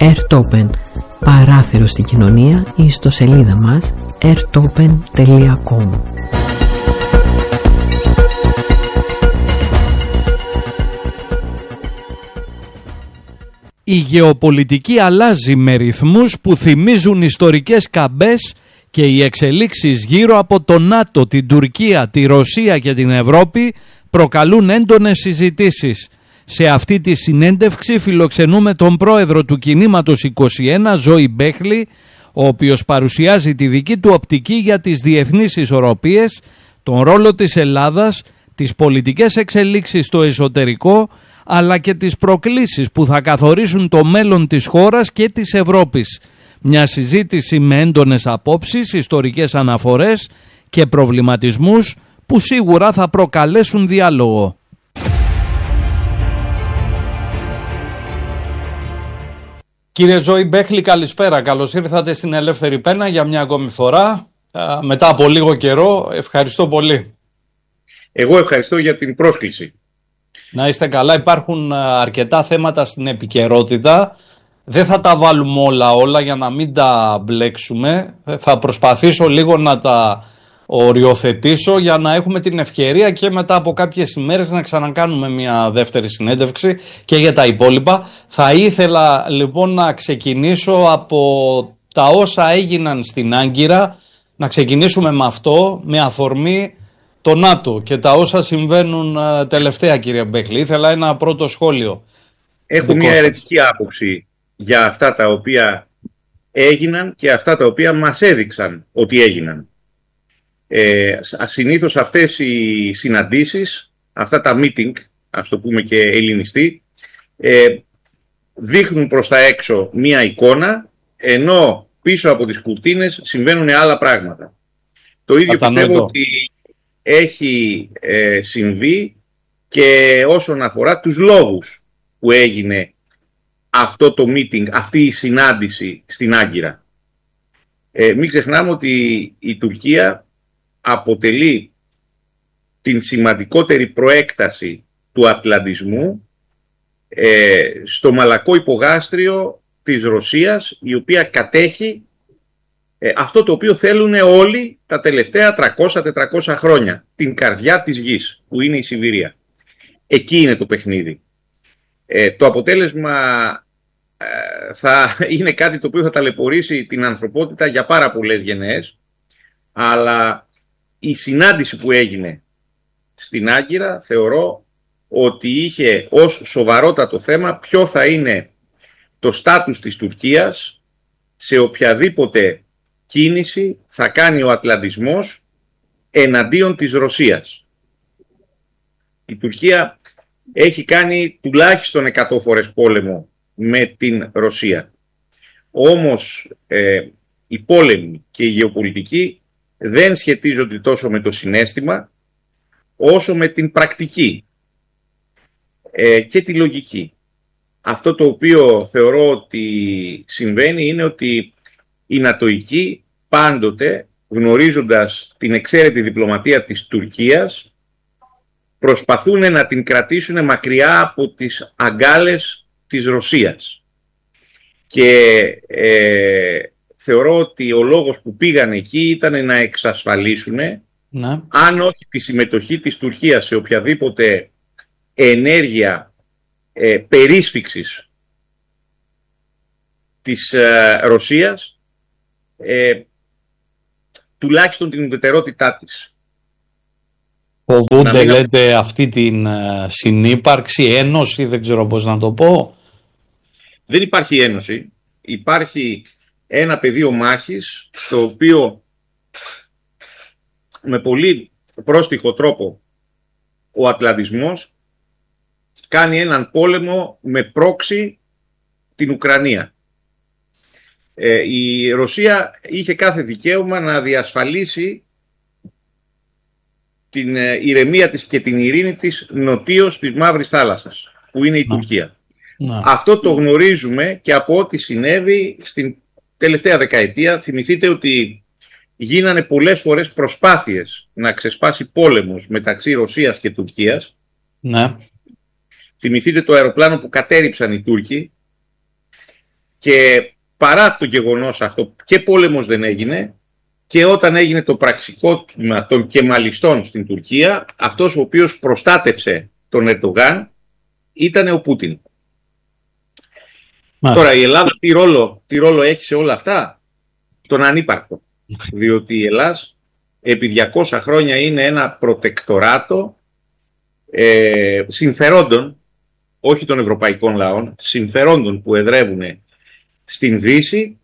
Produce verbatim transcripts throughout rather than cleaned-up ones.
Airtopen, παράθυρο στην κοινωνία, ή στο σελίδα μας airtopen τελεία com. Η γεωπολιτική αλλάζει με ρυθμούς που θυμίζουν ιστορικές καμπές και οι εξελίξεις γύρω από το ΝΑΤΟ, την Τουρκία, τη Ρωσία και την Ευρώπη προκαλούν έντονες συζητήσεις. Σε αυτή τη συνέντευξη φιλοξενούμε τον πρόεδρο του Κινήματος είκοσι ένα, Ζόη Μπέχλη, ο οποίος παρουσιάζει τη δική του οπτική για τις διεθνείς ισορροπίες, τον ρόλο της Ελλάδας, τις πολιτικές εξελίξεις στο εσωτερικό, αλλά και τις προκλήσεις που θα καθορίσουν το μέλλον της χώρας και της Ευρώπης. Μια συζήτηση με έντονες απόψεις, ιστορικές αναφορές και προβληματισμούς που σίγουρα θα προκαλέσουν διάλογο. Κύριε Ζόη Μπέχλη, καλησπέρα. Καλώς ήρθατε στην Ελεύθερη Πένα για μια ακόμη φορά. Μετά από λίγο καιρό, ευχαριστώ πολύ. Εγώ ευχαριστώ για την πρόσκληση. Να είστε καλά. Υπάρχουν αρκετά θέματα στην επικαιρότητα. Δεν θα τα βάλουμε όλα όλα για να μην τα μπλέξουμε. Θα προσπαθήσω λίγο να τα οριοθετήσω για να έχουμε την ευκαιρία και μετά από κάποιες ημέρες να ξανακάνουμε μια δεύτερη συνέντευξη και για τα υπόλοιπα. Θα ήθελα λοιπόν να ξεκινήσω από τα όσα έγιναν στην Άγκυρα, να ξεκινήσουμε με αυτό, με αφορμή το ΝΑΤΟ και τα όσα συμβαίνουν τελευταία, κύριε Μπέχλη. Ήθελα ένα πρώτο σχόλιο. Έχω μια αιρετική άποψη για αυτά τα οποία έγιναν και αυτά τα οποία μας έδειξαν ότι έγιναν. Ε, συνήθως αυτές οι συναντήσεις, αυτά τα meeting, ας το πούμε και ελληνιστή, ε, δείχνουν προς τα έξω μία εικόνα, ενώ πίσω από τις κουρτίνες συμβαίνουν άλλα πράγματα. Το ίδιο Κατανοητό. πιστεύω ότι έχει ε, συμβεί και όσον αφορά τους λόγους που έγινε αυτό το meeting, αυτή η συνάντηση στην Άγκυρα. Ε, μην ξεχνάμε ότι η Τουρκία αποτελεί την σημαντικότερη προέκταση του ατλαντισμού ε, στο μαλακό υπογάστριο της Ρωσίας, η οποία κατέχει ε, αυτό το οποίο θέλουν όλοι τα τελευταία τριακόσια τετρακόσια χρόνια, την καρδιά της γης, που είναι η Σιβηρία. Εκεί είναι το παιχνίδι. Ε, το αποτέλεσμα ε, θα είναι κάτι το οποίο θα ταλαιπωρήσει την ανθρωπότητα για πάρα πολλές γενναίες, αλλά η συνάντηση που έγινε στην Άγκυρα θεωρώ ότι είχε ως σοβαρότατο θέμα ποιο θα είναι το στάτους της Τουρκίας σε οποιαδήποτε κίνηση θα κάνει ο ατλαντισμός εναντίον της Ρωσίας. Η Τουρκία έχει κάνει τουλάχιστον εκατό φορές πόλεμο με την Ρωσία. Όμως ε, οι πόλεμοι και η γεωπολιτική δεν σχετίζονται τόσο με το συναίσθημα όσο με την πρακτική ε, και τη λογική. Αυτό το οποίο θεωρώ ότι συμβαίνει είναι ότι οι Νατοικοί πάντοτε, γνωρίζοντας την εξαίρετη διπλωματία της Τουρκίας, προσπαθούν να την κρατήσουν μακριά από τις αγκάλες της Ρωσίας. Και ε, θεωρώ ότι ο λόγος που πήγαν εκεί ήταν να εξασφαλίσουν, ναι, αν όχι τη συμμετοχή της Τουρκίας σε οποιαδήποτε ενέργεια ε, περίσφιξης της ε, Ρωσίας, ε, τουλάχιστον την ουδετερότητά της. Φοβούνται, λέτε, αυτή την uh, συνύπαρξη, ένωση, δεν ξέρω πώς να το πω. Δεν υπάρχει ένωση. Υπάρχει ένα πεδίο μάχης, στο οποίο με πολύ πρόστιχο τρόπο ο ατλαντισμός κάνει έναν πόλεμο με πρόξη την Ουκρανία. Ε, η Ρωσία είχε κάθε δικαίωμα να διασφαλίσει την ηρεμία της και την ειρήνη της νοτίως της Μαύρης Θάλασσας, που είναι η να. Τουρκία. Να. Αυτό το γνωρίζουμε και από ό,τι συνέβη στην τελευταία δεκαετία. Θυμηθείτε ότι γίνανε πολλές φορές προσπάθειες να ξεσπάσει πόλεμος μεταξύ Ρωσίας και Τουρκίας. Ναι. Θυμηθείτε το αεροπλάνο που κατέρριψαν οι Τούρκοι. Και παρά το γεγονός αυτό και πόλεμος δεν έγινε, και όταν έγινε το πραξικόπημα των κεμαλιστών στην Τουρκία, αυτός ο οποίος προστάτευσε τον Ερντογάν ήταν ο Πούτιν. Μάλιστα. Τώρα η Ελλάδα τι ρόλο, τι ρόλο έχει σε όλα αυτά? Τον ανύπαρκτο. Διότι η Ελλάδα επί διακόσια χρόνια είναι ένα προτεκτοράτο ε, συμφερόντων, όχι των ευρωπαϊκών λαών, συμφερόντων που εδρεύουν στην Δύση,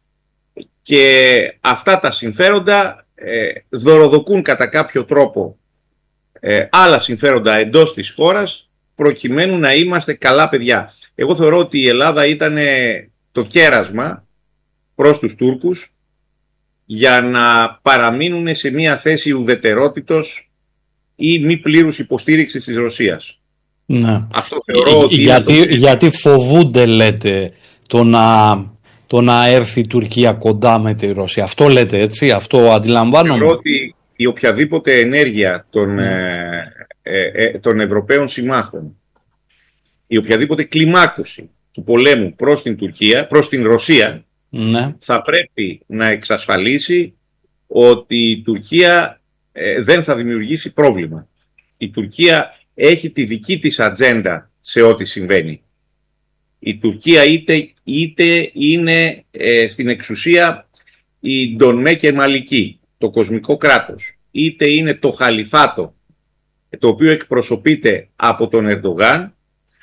και αυτά τα συμφέροντα ε, δωροδοκούν κατά κάποιο τρόπο ε, άλλα συμφέροντα εντός της χώρας, προκειμένου να είμαστε καλά παιδιά. Εγώ θεωρώ ότι η Ελλάδα ήταν το κέρασμα προς τους Τούρκους για να παραμείνουν σε μια θέση ουδετερότητος ή μη πλήρους υποστήριξης της Ρωσίας. Ναι. Αυτό θεωρώ ότι γιατί, είναι το... γιατί φοβούνται, λέτε, το να, το να έρθει η Τουρκία κοντά με τη Ρωσία. Αυτό λέτε, έτσι, αυτό αντιλαμβάνομαι. Θεωρώ ότι η οποιαδήποτε ενέργεια των, ναι. ε, ε, ε, των Ευρωπαίων συμμάχων, η οποιαδήποτε κλιμάκωση του πολέμου προς την Τουρκία, προς την Ρωσία, ναι. θα πρέπει να εξασφαλίσει ότι η Τουρκία ε, δεν θα δημιουργήσει πρόβλημα. Η Τουρκία έχει τη δική της ατζέντα σε ό,τι συμβαίνει. Η Τουρκία είτε, είτε είναι ε, στην εξουσία η Ντονμέ και Μαλική, το κοσμικό κράτος, είτε είναι το Χαλιφάτο, το οποίο εκπροσωπείται από τον Ερντογάν,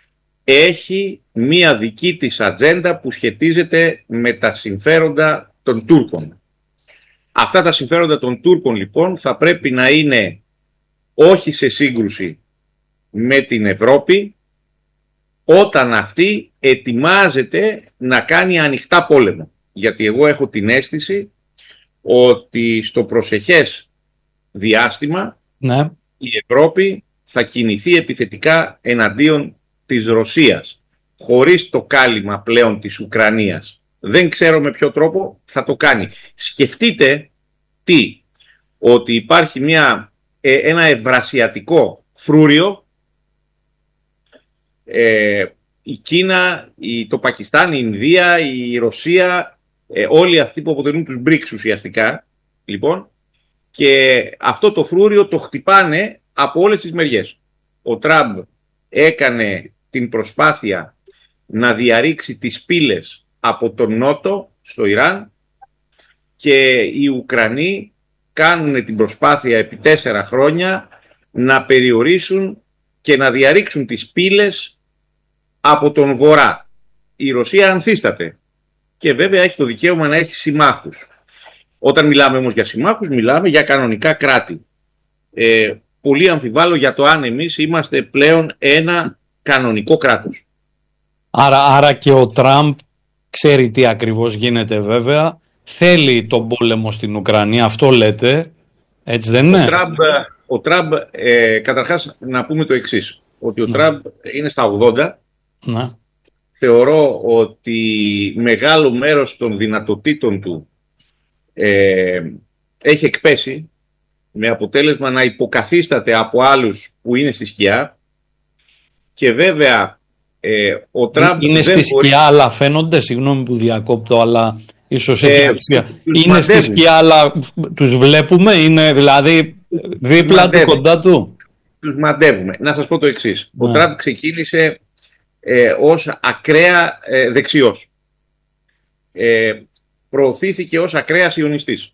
έχει μία δική της ατζέντα που σχετίζεται με τα συμφέροντα των Τούρκων. Αυτά τα συμφέροντα των Τούρκων λοιπόν θα πρέπει να είναι όχι σε σύγκρουση με την Ευρώπη, όταν αυτή ετοιμάζεται να κάνει ανοιχτά πόλεμο. Γιατί εγώ έχω την αίσθηση ότι στο προσεχές διάστημα ναι. η Ευρώπη θα κινηθεί επιθετικά εναντίον της Ρωσίας, χωρίς το κάλυμα πλέον της Ουκρανίας. Δεν ξέρω με ποιο τρόπο θα το κάνει. Σκεφτείτε τι, ότι υπάρχει μια, ε, ένα ευρασιατικό φρούριο, ε, η Κίνα, η, το Πακιστάν, η Ινδία, η Ρωσία, ε, όλοι αυτοί που αποτελούν τους μπρικς ουσιαστικά, λοιπόν, και αυτό το φρούριο το χτυπάνε από όλες τις μεριές. Ο Τραμπ έκανε την προσπάθεια να διαρρήξει τις πύλες από τον Νότο στο Ιράν, και οι Ουκρανοί κάνουν την προσπάθεια επί τέσσερα χρόνια να περιορίσουν και να διαρρήξουν τις πύλες από τον Βορρά. Η Ρωσία ανθίσταται και βέβαια έχει το δικαίωμα να έχει συμμάχους. Όταν μιλάμε όμως για συμμάχους, μιλάμε για κανονικά κράτη. Ε, πολύ αμφιβάλλω για το αν εμείς είμαστε πλέον ένα κανονικό κράτος. Άρα, άρα και ο Τραμπ ξέρει τι ακριβώς γίνεται βέβαια. Θέλει τον πόλεμο στην Ουκρανία, αυτό λέτε, έτσι δεν είναι? Ο Τραμπ, ο Τραμπ ε, καταρχάς να πούμε το εξής, ότι ο ναι. Τραμπ είναι στα ογδόντα. Ναι. Θεωρώ ότι μεγάλο μέρος των δυνατοτήτων του ε, έχει εκπέσει, με αποτέλεσμα να υποκαθίσταται από άλλους που είναι στη σκιά, και βέβαια ε, ο Τραμπ είναι στη μπορεί... σκιά, αλλά φαίνονται, συγγνώμη που διακόπτω, αλλά ίσως έχει ε, αξία. Είναι μαντεύει. Στη σκιά, αλλά τους βλέπουμε, είναι δηλαδή δίπλα του, κοντά του. Τους μαντεύουμε. Να σας πω το εξής. Ναι. Ο Τραμπ ξεκίνησε ε, ως ακραία ε, δεξιός. Ε, προωθήθηκε ως ακραία σιωνιστής.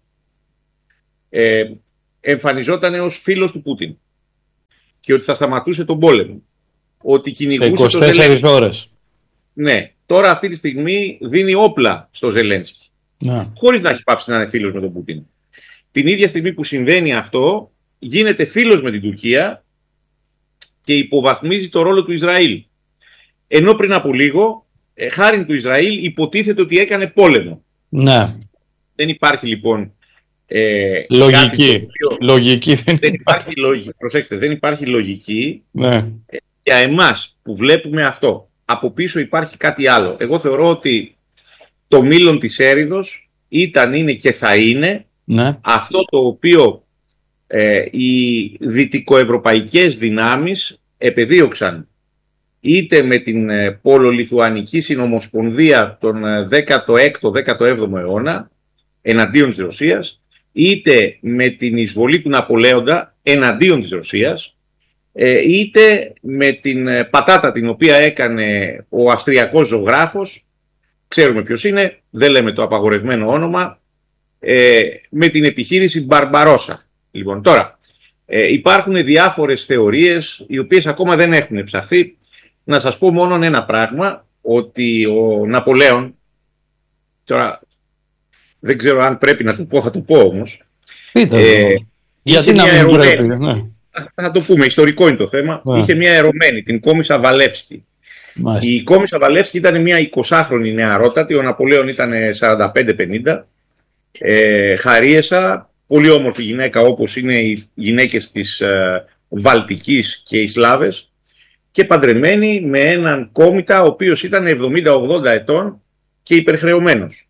Ε, εμφανιζόταν ως φίλος του Πούτιν και ότι θα σταματούσε τον πόλεμο. Ότι κυνηγούσε σε είκοσι τέσσερις ώρες. Ναι. Τώρα αυτή τη στιγμή δίνει όπλα στο Ζελένσκι. Ναι. Χωρίς να έχει πάψει να είναι φίλος με τον Πούτιν. Την ίδια στιγμή που συμβαίνει αυτό, γίνεται φίλος με την Τουρκία και υποβαθμίζει το ρόλο του Ισραήλ. Ενώ πριν από λίγο, χάριν του Ισραήλ, υποτίθεται ότι έκανε πόλεμο. Ναι. Δεν υπάρχει λοιπόν ε, λογική. Οποίο... λογική δεν, δεν υπάρχει λογική. Προσέξτε, δεν υπάρχει λογική ναι. ε, για εμάς που βλέπουμε αυτό. Από πίσω υπάρχει κάτι άλλο. Εγώ θεωρώ ότι το μήλον της έριδος ήταν, είναι και θα είναι ναι. αυτό το οποίο ε, οι δυτικοευρωπαϊκές δυνάμεις επεδίωξαν είτε με την Πολολιθουανική Συνομοσπονδία τον δέκατο έκτο δέκατο έβδομο αιώνα εναντίον της Ρωσίας, είτε με την εισβολή του Ναπολέοντα εναντίον της Ρωσίας, είτε με την πατάτα την οποία έκανε ο αυστριακός ζωγράφος, ξέρουμε ποιος είναι, δεν λέμε το απαγορευμένο όνομα, με την επιχείρηση Μπαρμπαρόσα. Λοιπόν, τώρα υπάρχουν διάφορες θεωρίες οι οποίες ακόμα δεν έχουν ψαχθεί. Να σας πω μόνο ένα πράγμα, ότι ο Ναπολέον, τώρα δεν ξέρω αν πρέπει να το πω, θα το πω όμως. Πείτε, ε, γιατί να μην πρέπει, ναι. Θα το πούμε, ιστορικό είναι το θέμα. Ναι. Είχε μια ερωμένη, την Κόμισσα Βαλεύσκη. Μάλιστα. Η Κόμισσα Βαλεύσκη ήταν μια εικοσάχρονη νεαρότατη, ο Ναπολέον ήταν σαράντα πέντε πενήντα. Ε, Χαρίεσα, πολύ όμορφη γυναίκα όπως είναι οι γυναίκες της ε, Βαλτικής και οι Σλάβες, και παντρεμένη με έναν κόμητα ο οποίος ήταν εβδομήντα ογδόντα ετών και υπερχρεωμένος.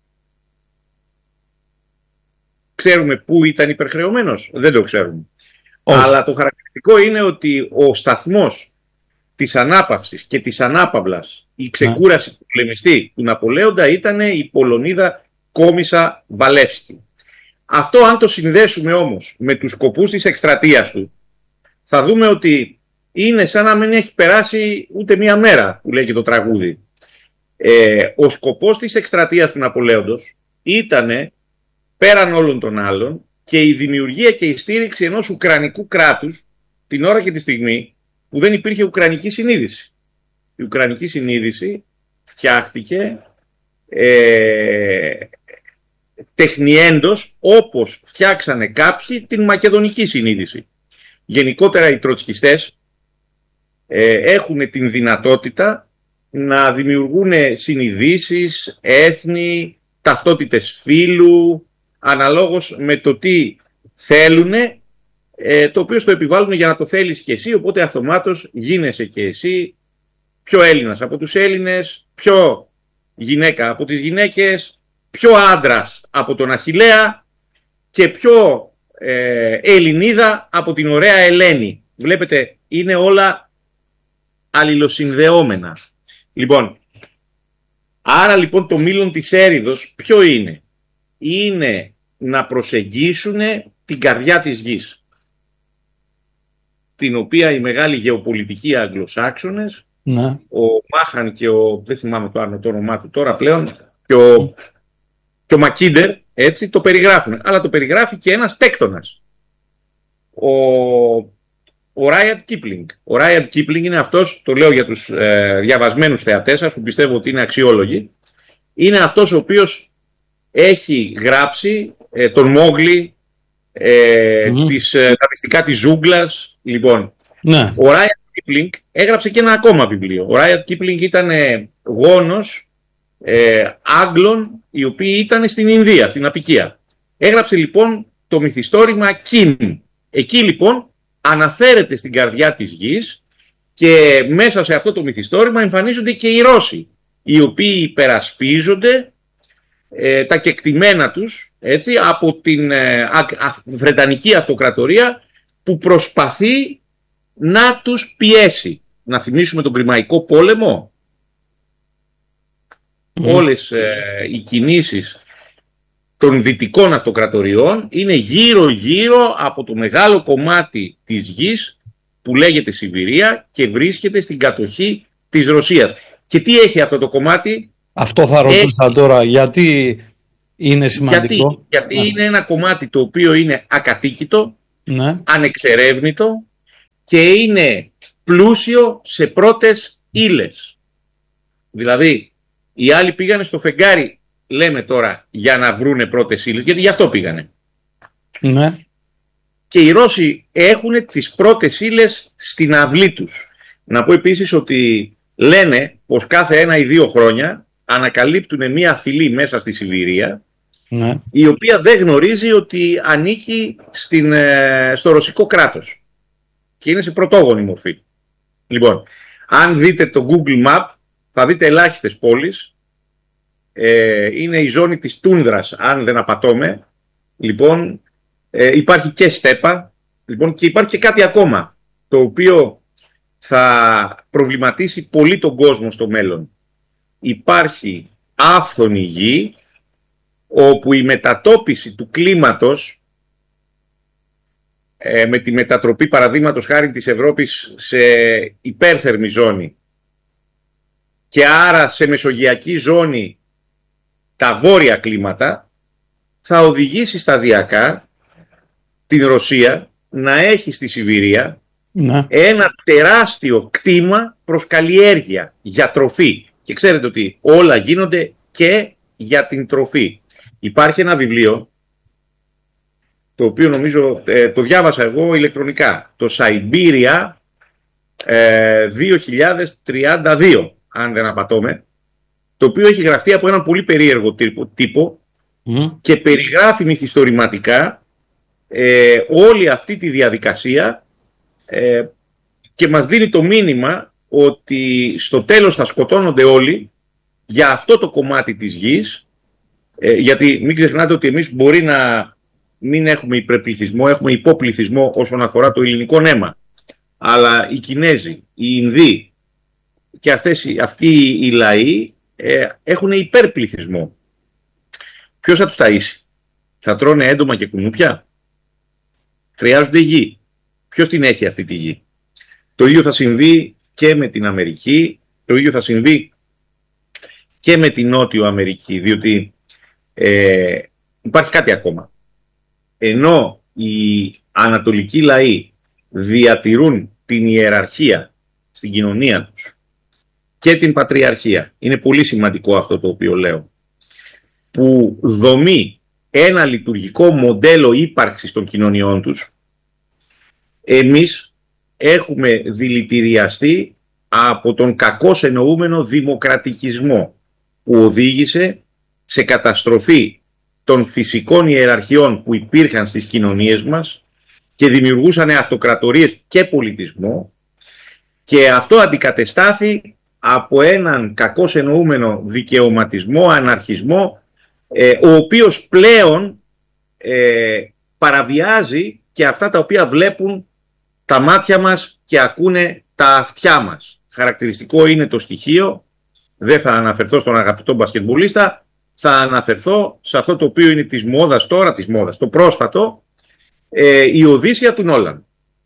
Ξέρουμε πού ήταν υπερχρεωμένος? Δεν το ξέρουμε. Όχι. Αλλά το χαρακτηριστικό είναι ότι ο σταθμός της ανάπαυσης και της ανάπαυλας, η ξεκούραση του πολεμιστή του Ναπολέοντα ήταν η Πολωνίδα Κόμισσα Βαλεύσκη. Αυτό αν το συνδέσουμε όμως με τους σκοπούς της εκστρατείας του, θα δούμε ότι είναι σαν να μην έχει περάσει ούτε μία μέρα, που λέει και το τραγούδι. Ε, ο σκοπός της εκστρατείας του Ναπολέοντος ήτανε, πέραν όλων των άλλων, και η δημιουργία και η στήριξη ενός ουκρανικού κράτους την ώρα και τη στιγμή που δεν υπήρχε ουκρανική συνείδηση. Η ουκρανική συνείδηση φτιάχτηκε ε, τεχνιέντος, όπως φτιάξανε κάποιοι την μακεδονική συνείδηση. Γενικότερα οι τροτσκιστές ε, έχουν την δυνατότητα να δημιουργούν συνειδήσεις, έθνη, ταυτότητες φύλου, αναλόγως με το τι θέλουν, ε, το οποίο στο επιβάλλουν για να το θέλεις και εσύ, οπότε αυτομάτως γίνεσαι και εσύ πιο Έλληνας από τους Έλληνες, πιο γυναίκα από τις γυναίκες, πιο άντρας από τον Αχιλλέα και πιο ε, Ελληνίδα από την ωραία Ελένη. Βλέπετε, είναι όλα αλληλοσυνδεόμενα. Λοιπόν, άρα λοιπόν το μήλον της έριδος ποιο είναι? Είναι να προσεγγίσουν την καρδιά της γης, την οποία οι μεγάλοι γεωπολιτικοί Αγγλοσάξονες, ναι, ο Μάχαν και ο, δεν θυμάμαι το άλλο το όνομά του τώρα πλέον, και ο, και ο Μακίντερ, έτσι, το περιγράφουν. Αλλά το περιγράφει και ένας τέκτονας, ο, ο Ράιαντ Κίπλινγκ. Ο Ράιαντ Κίπλινγκ είναι αυτός, το λέω για τους ε, διαβασμένους θεατές σας, που πιστεύω ότι είναι αξιόλογοι, είναι αυτός ο οποίος έχει γράψει ε, τον Μόγλι, ε, mm-hmm. τις, ε, τα μυστικά της ζούγκλας. Λοιπόν, ναι. Ο Ράιαντ Κίπλινγκ έγραψε και ένα ακόμα βιβλίο. Ο Ράιαντ Κίπλινγκ ήταν ε, γόνος ε, Άγγλων, οι οποίοι ήταν στην Ινδία, στην Απικία. Έγραψε λοιπόν το μυθιστόρημα Κιν. Εκεί λοιπόν αναφέρεται στην καρδιά της γης, και μέσα σε αυτό το μυθιστόρημα εμφανίζονται και οι Ρώσοι, οι οποίοι υπερασπίζονται ε, τα κεκτημένα τους, έτσι, από την ε, α, α, Βρετανική Αυτοκρατορία, που προσπαθεί να τους πιέσει. Να θυμίσουμε τον Κρημαϊκό Πόλεμο. Mm. Όλες ε, οι κινήσεις των δυτικών αυτοκρατοριών είναι γύρω-γύρω από το μεγάλο κομμάτι της γης που λέγεται Σιβηρία και βρίσκεται στην κατοχή της Ρωσίας. Και τι έχει αυτό το κομμάτι? Αυτό θα ρωτούσα έχει... τώρα, γιατί είναι σημαντικό. Γιατί, γιατί είναι ένα κομμάτι το οποίο είναι ακατοίκητο, ναι, ανεξερεύνητο και είναι πλούσιο σε πρώτες ύλες. Δηλαδή, οι άλλοι πήγανε στο φεγγάρι, λέμε τώρα, για να βρούνε πρώτες ύλες, γιατί γι' αυτό πήγανε. Ναι. Και οι Ρώσοι έχουν τις πρώτες ύλες στην αυλή τους. Να πω επίσης ότι λένε πως κάθε ένα ή δύο χρόνια ανακαλύπτουν μία φυλή μέσα στη Σιβηρία, ναι, η οποία δεν γνωρίζει ότι ανήκει στην, στο ρωσικό κράτος και είναι σε πρωτόγονη μορφή. Λοιπόν, αν δείτε το Google Map θα δείτε ελάχιστες πόλεις. Ε, είναι η ζώνη της τούνδρας, αν δεν απατώμε. Λοιπόν, ε, υπάρχει και στέπα. Λοιπόν, και υπάρχει και κάτι ακόμα, το οποίο θα προβληματίσει πολύ τον κόσμο στο μέλλον. Υπάρχει άφθονη γη, όπου η μετατόπιση του κλίματος ε, με τη μετατροπή παραδείγματος χάρη της Ευρώπης σε υπέρθερμη ζώνη και άρα σε μεσογειακή ζώνη τα βόρεια κλίματα, θα οδηγήσει σταδιακά την Ρωσία να έχει στη Σιβηρία ναι. ένα τεράστιο κτήμα προς καλλιέργεια για τροφή. Και ξέρετε ότι όλα γίνονται και για την τροφή. Υπάρχει ένα βιβλίο, το οποίο νομίζω ε, το διάβασα εγώ ηλεκτρονικά, το Siberia ε, δύο χιλιάδες τριάντα δύο, αν δεν απατώμε, το οποίο έχει γραφτεί από έναν πολύ περίεργο τύπο, τύπο mm. και περιγράφει μυθιστορηματικά ε, όλη αυτή τη διαδικασία ε, και μας δίνει το μήνυμα ότι στο τέλος θα σκοτώνονται όλοι για αυτό το κομμάτι της γης, ε, γιατί μην ξεχνάτε ότι εμείς μπορεί να μην έχουμε υπερπληθυσμό, έχουμε υποπληθυσμό όσον αφορά το ελληνικό νέμα, αλλά οι Κινέζοι, οι Ινδοί και αυτές, αυτοί οι λαοί ε, έχουν υπερπληθυσμό. Ποιος θα τους ταΐσει? Θα τρώνε έντομα και κουνούπια? Χρειάζονται γη. Ποιος την έχει αυτή τη γη? Το ίδιο θα συμβεί και με την Αμερική, το ίδιο θα συμβεί και με την Νότιο Αμερική, διότι ε, υπάρχει κάτι ακόμα. Ενώ οι ανατολικοί λαοί διατηρούν την ιεραρχία στην κοινωνία τους και την πατριαρχία, είναι πολύ σημαντικό αυτό το οποίο λέω, που δομεί ένα λειτουργικό μοντέλο ύπαρξης των κοινωνιών τους, εμείς έχουμε δηλητηριαστεί από τον κακώς εννοούμενο δημοκρατικισμό που οδήγησε σε καταστροφή των φυσικών ιεραρχιών που υπήρχαν στις κοινωνίες μας και δημιουργούσαν αυτοκρατορίες και πολιτισμό, και αυτό αντικατεστάθη από έναν κακώς εννοούμενο δικαιωματισμό, αναρχισμό, ε, ο οποίος πλέον ε, παραβιάζει και αυτά τα οποία βλέπουν τα μάτια μας και ακούνε τα αυτιά μας. Χαρακτηριστικό είναι το στοιχείο, δεν θα αναφερθώ στον αγαπητό μπασκετμπολίστα, θα αναφερθώ σε αυτό το οποίο είναι της μόδας τώρα, της μόδας, το πρόσφατο, ε, η Οδύσσεια του Νόλαν.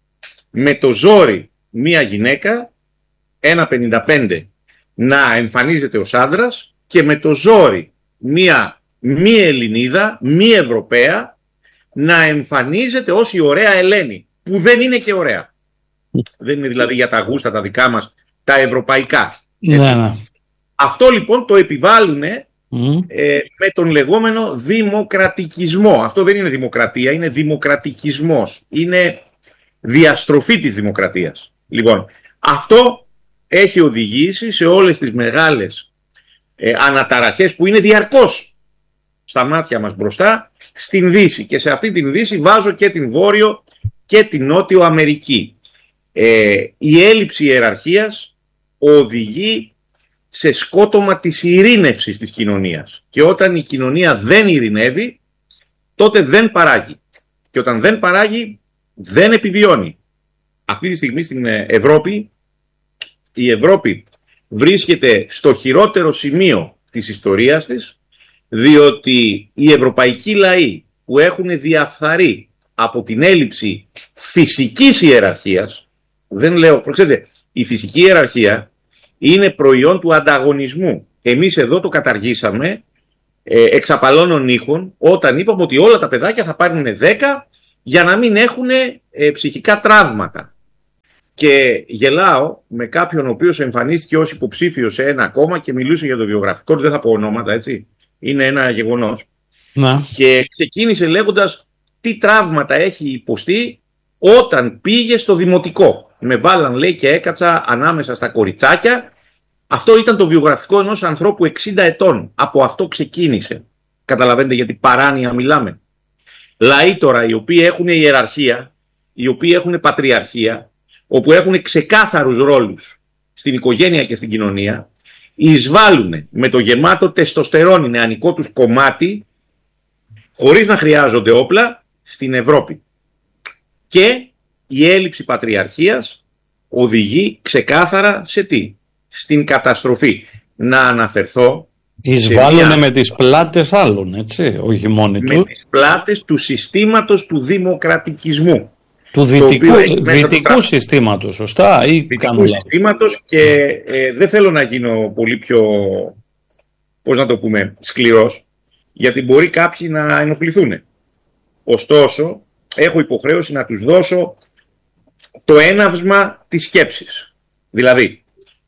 Με το ζόρι μία γυναίκα, ένα πενήντα πέντε, να εμφανίζεται ως άντρας, και με το ζόρι μία μη Ελληνίδα, μη Ευρωπαία, να εμφανίζεται ως η ωραία Ελένη, που δεν είναι και ωραία. Δεν είναι δηλαδή για τα γούστα τα δικά μας, τα ευρωπαϊκά. Ναι, ναι. Αυτό λοιπόν το επιβάλλουν mm. ε, με τον λεγόμενο δημοκρατικισμό. Αυτό δεν είναι δημοκρατία, είναι δημοκρατικισμός. Είναι διαστροφή της δημοκρατίας. Λοιπόν, αυτό έχει οδηγήσει σε όλες τις μεγάλες ε, αναταραχές που είναι διαρκώς στα μάτια μας μπροστά στην Δύση. Και σε αυτή την Δύση βάζω και την Βόρειο και την Νότιο Αμερική. Ε, η έλλειψη ιεραρχίας οδηγεί σε σκότωμα της ειρήνευσης της κοινωνίας. Και όταν η κοινωνία δεν ειρηνεύει, τότε δεν παράγει. Και όταν δεν παράγει, δεν επιβιώνει. Αυτή τη στιγμή στην Ευρώπη, η Ευρώπη βρίσκεται στο χειρότερο σημείο της ιστορίας της, διότι οι ευρωπαϊκοί λαοί που έχουν διαφθαρεί από την έλλειψη φυσικής ιεραρχίας, δεν λέω, προξέτε, η φυσική ιεραρχία είναι προϊόν του ανταγωνισμού. Εμείς εδώ το καταργήσαμε ε, εξαπαλώνων ήχων, όταν είπαμε ότι όλα τα παιδάκια θα πάρουν δέκα για να μην έχουν ε, ψυχικά τραύματα. Και γελάω με κάποιον ο οποίος εμφανίστηκε ως υποψήφιος σε ένα κόμμα και μιλούσε για το βιογραφικό του, δεν θα πω ονόματα, έτσι, είναι ένα γεγονός. Να. Και ξεκίνησε λέγοντας τι τραύματα έχει υποστεί όταν πήγε στο δημοτικό. Με βάλαν, λέει, και έκατσα ανάμεσα στα κοριτσάκια. Αυτό ήταν το βιογραφικό ενός ανθρώπου εξήντα ετών. Από αυτό ξεκίνησε. Καταλαβαίνετε γιατί παράνοια μιλάμε. Λαοί τώρα οι οποίοι έχουν ιεραρχία, οι οποίοι έχουν πατριαρχία, όπου έχουν ξεκάθαρους ρόλους στην οικογένεια και στην κοινωνία, εισβάλλουν με το γεμάτο τεστοστερόνι νεανικό τους κομμάτι, χωρίς να χρειάζονται όπλα, στην Ευρώπη. Και η έλλειψη πατριαρχίας οδηγεί ξεκάθαρα σε τι? Στην καταστροφή. Να αναφερθώ... Εισβάλλουν μια... με τις πλάτες άλλων, έτσι, όχι μόνοι του. Με τις πλάτες του συστήματος του δημοκρατικισμού. Του δυτικού, δυτικού συστήματος, σωστά, ή δυτικού συστήματος και ε, δεν θέλω να γίνω πολύ πιο, πώς να το πούμε, σκληρός, γιατί μπορεί κάποιοι να ενοχληθούν. Ωστόσο, έχω υποχρέωση να τους δώσω το έναυσμα της σκέψης. Δηλαδή,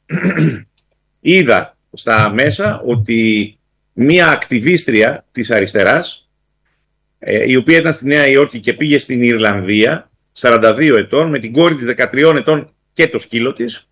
είδα στα μέσα ότι μία ακτιβίστρια της αριστεράς, ε, η οποία ήταν στη Νέα Υόρκη και πήγε στην Ιρλανδία, σαράντα δύο ετών, με την κόρη της δεκατρία ετών και το σκύλο της,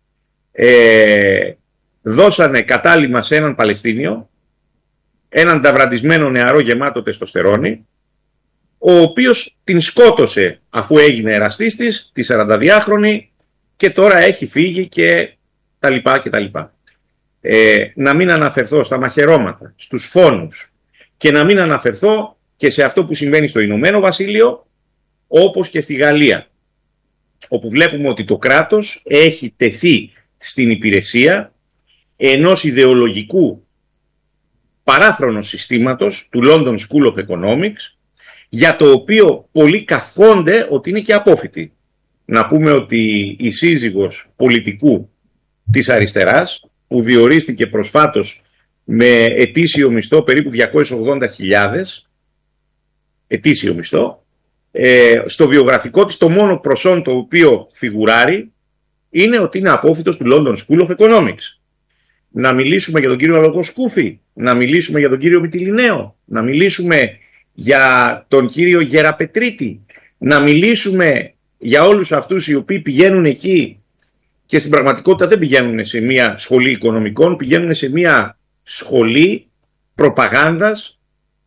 ε, δώσανε κατάλημα σε έναν Παλαιστίνιο, έναν ταυραντισμένο νεαρό γεμάτο τεστοστερόνι, ο οποίος την σκότωσε αφού έγινε εραστής της, τη σαρανταδυάχρονη, και τώρα έχει φύγει και τα λοιπά και τα λοιπά. Ε, να μην αναφερθώ στα μαχαιρώματα, στους φόνους, και να μην αναφερθώ και σε αυτό που συμβαίνει στο Ηνωμένο Βασίλειο, όπως και στη Γαλλία, όπου βλέπουμε ότι το κράτος έχει τεθεί στην υπηρεσία ενός ιδεολογικού παράφρονου συστήματος του London School of Economics, για το οποίο πολλοί καθόνται ότι είναι και απόφοιτοι. Να πούμε ότι η σύζυγος πολιτικού της αριστεράς, που διορίστηκε προσφάτως με ετήσιο μισθό περίπου διακόσιες ογδόντα χιλιάδες, ετήσιο μισθό, ε, στο βιογραφικό της το μόνο προσόν το οποίο φιγουράρει είναι ότι είναι απόφοιτος του London School of Economics. Να μιλήσουμε για τον κύριο Αλογοσκούφη, να μιλήσουμε για τον κύριο Μυτιληναίο, να μιλήσουμε για τον κύριο Γεραπετρίτη, να μιλήσουμε για όλους αυτούς οι οποίοι πηγαίνουν εκεί και στην πραγματικότητα δεν πηγαίνουν σε μια σχολή οικονομικών, πηγαίνουν σε μια σχολή προπαγάνδας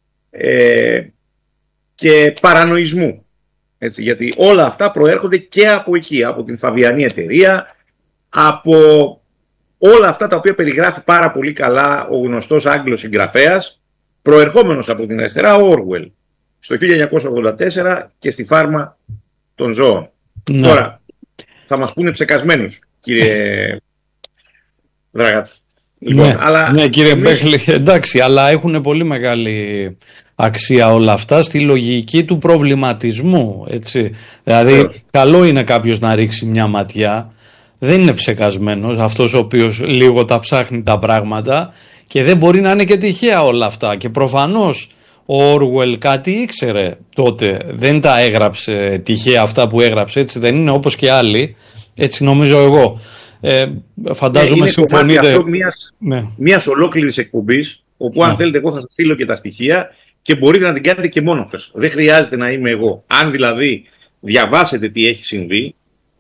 ε, και παρανοϊσμού. Έτσι, γιατί όλα αυτά προέρχονται και από εκεί, από την Φαβιανή εταιρεία, από όλα αυτά τα οποία περιγράφει πάρα πολύ καλά ο γνωστός Άγγλος συγγραφέας, προερχόμενος από την αριστερά, ο Orwell, στο χίλια εννιακόσια ογδόντα τέσσερα και στη φάρμα των ζώων. Ναι. Τώρα, θα μας πούνε ψεκασμένους, κύριε Δραγάτη. Λοιπόν, ναι, αλλά ναι, κύριε εμείς... Μπέχλη, εντάξει, αλλά έχουν πολύ μεγάλη αξία όλα αυτά στη λογική του προβληματισμού, έτσι. Δηλαδή, Βεβαίως. Καλό είναι κάποιος να ρίξει μια ματιά, δεν είναι ψεκασμένος, αυτός ο οποίος λίγο τα ψάχνει τα πράγματα, και δεν μπορεί να είναι και τυχαία όλα αυτά. Και προφανώς ο Orwell κάτι ήξερε τότε, δεν τα έγραψε τυχαία αυτά που έγραψε, έτσι δεν είναι, όπως και άλλοι, έτσι νομίζω εγώ. Ε, φαντάζομαι ναι, συμφωνείτε. Αυτό μιας, ναι. μιας ολόκληρης εκπομπής, όπου αν ναι. θέλετε εγώ θα σας στείλω και τα στοιχεία και μπορείτε να την κάνετε και μόνο σας. Δεν χρειάζεται να είμαι εγώ. Αν δηλαδή διαβάσετε τι έχει συμβεί,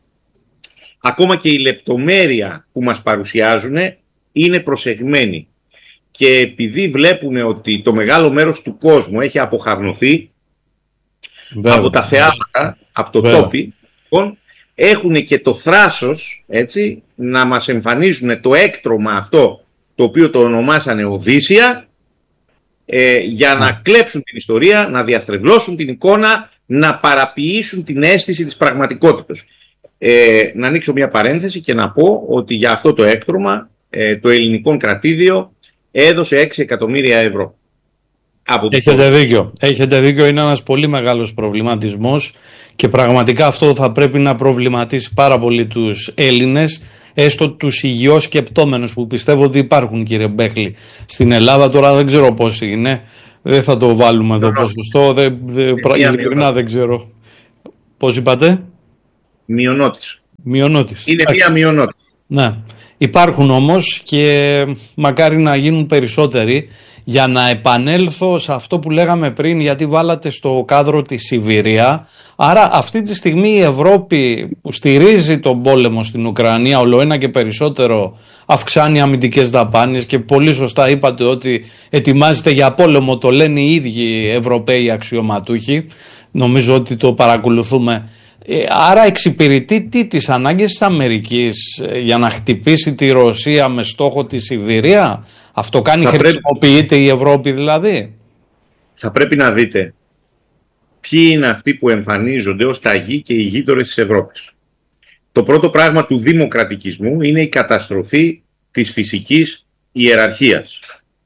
ακόμα και η λεπτομέρεια που μας παρουσιάζουν είναι προσεγμένη. Και επειδή βλέπουν ότι το μεγάλο μέρος του κόσμου έχει αποχαρνωθεί Βέβαια. από τα θεάματα, από το Βέβαια. τόπι, λοιπόν, έχουν και το θράσος, έτσι, να μας εμφανίζουν το έκτρωμα αυτό, το οποίο το ονομάσανε Οδύσσια, ε, για να κλέψουν την ιστορία, να διαστρεβλώσουν την εικόνα, να παραποιήσουν την αίσθηση της πραγματικότητας. Ε, να ανοίξω μια παρένθεση και να πω ότι για αυτό το έκτρωμα ε, το ελληνικό κρατήδιο έδωσε έξι εκατομμύρια ευρώ. Από Έχετε δίκιο. Έχετε δίκιο, είναι ένας πολύ μεγάλος προβληματισμός και πραγματικά αυτό θα πρέπει να προβληματίσει πάρα πολύ τους Έλληνες, έστω τους υγιώς σκεπτόμενους που πιστεύω ότι υπάρχουν, κύριε Μπέχλη, στην Ελλάδα. Τώρα δεν ξέρω πόσοι είναι, δεν θα το βάλουμε εδώ ποσοστό, δεν, δεν, ειλικρινά δεν ξέρω. Πώς είπατε? Μειονότης. Μειονότης. Είναι μία μειονότης. Ναι. Υπάρχουν όμως και μακάρι να γίνουν περισσότεροι. Για να επανέλθω σε αυτό που λέγαμε πριν, γιατί βάλατε στο κάδρο τη Σιβηρία. Άρα αυτή τη στιγμή η Ευρώπη που στηρίζει τον πόλεμο στην Ουκρανία ολοένα και περισσότερο αυξάνει αμυντικές δαπάνες, και πολύ σωστά είπατε ότι ετοιμάζεται για πόλεμο, το λένε οι ίδιοι Ευρωπαίοι αξιωματούχοι. Νομίζω ότι το παρακολουθούμε. Άρα εξυπηρετεί τι, τις ανάγκες της Αμερικής για να χτυπήσει τη Ρωσία με στόχο τη Σιβηρία? Αυτό κάνει, θα χρησιμοποιείται πρέπει... η Ευρώπη δηλαδή? Θα πρέπει να δείτε ποιοι είναι αυτοί που εμφανίζονται ως ταγοί και οι γείτονες της Ευρώπης. Το πρώτο πράγμα του δημοκρατικισμού είναι η καταστροφή της φυσικής ιεραρχίας.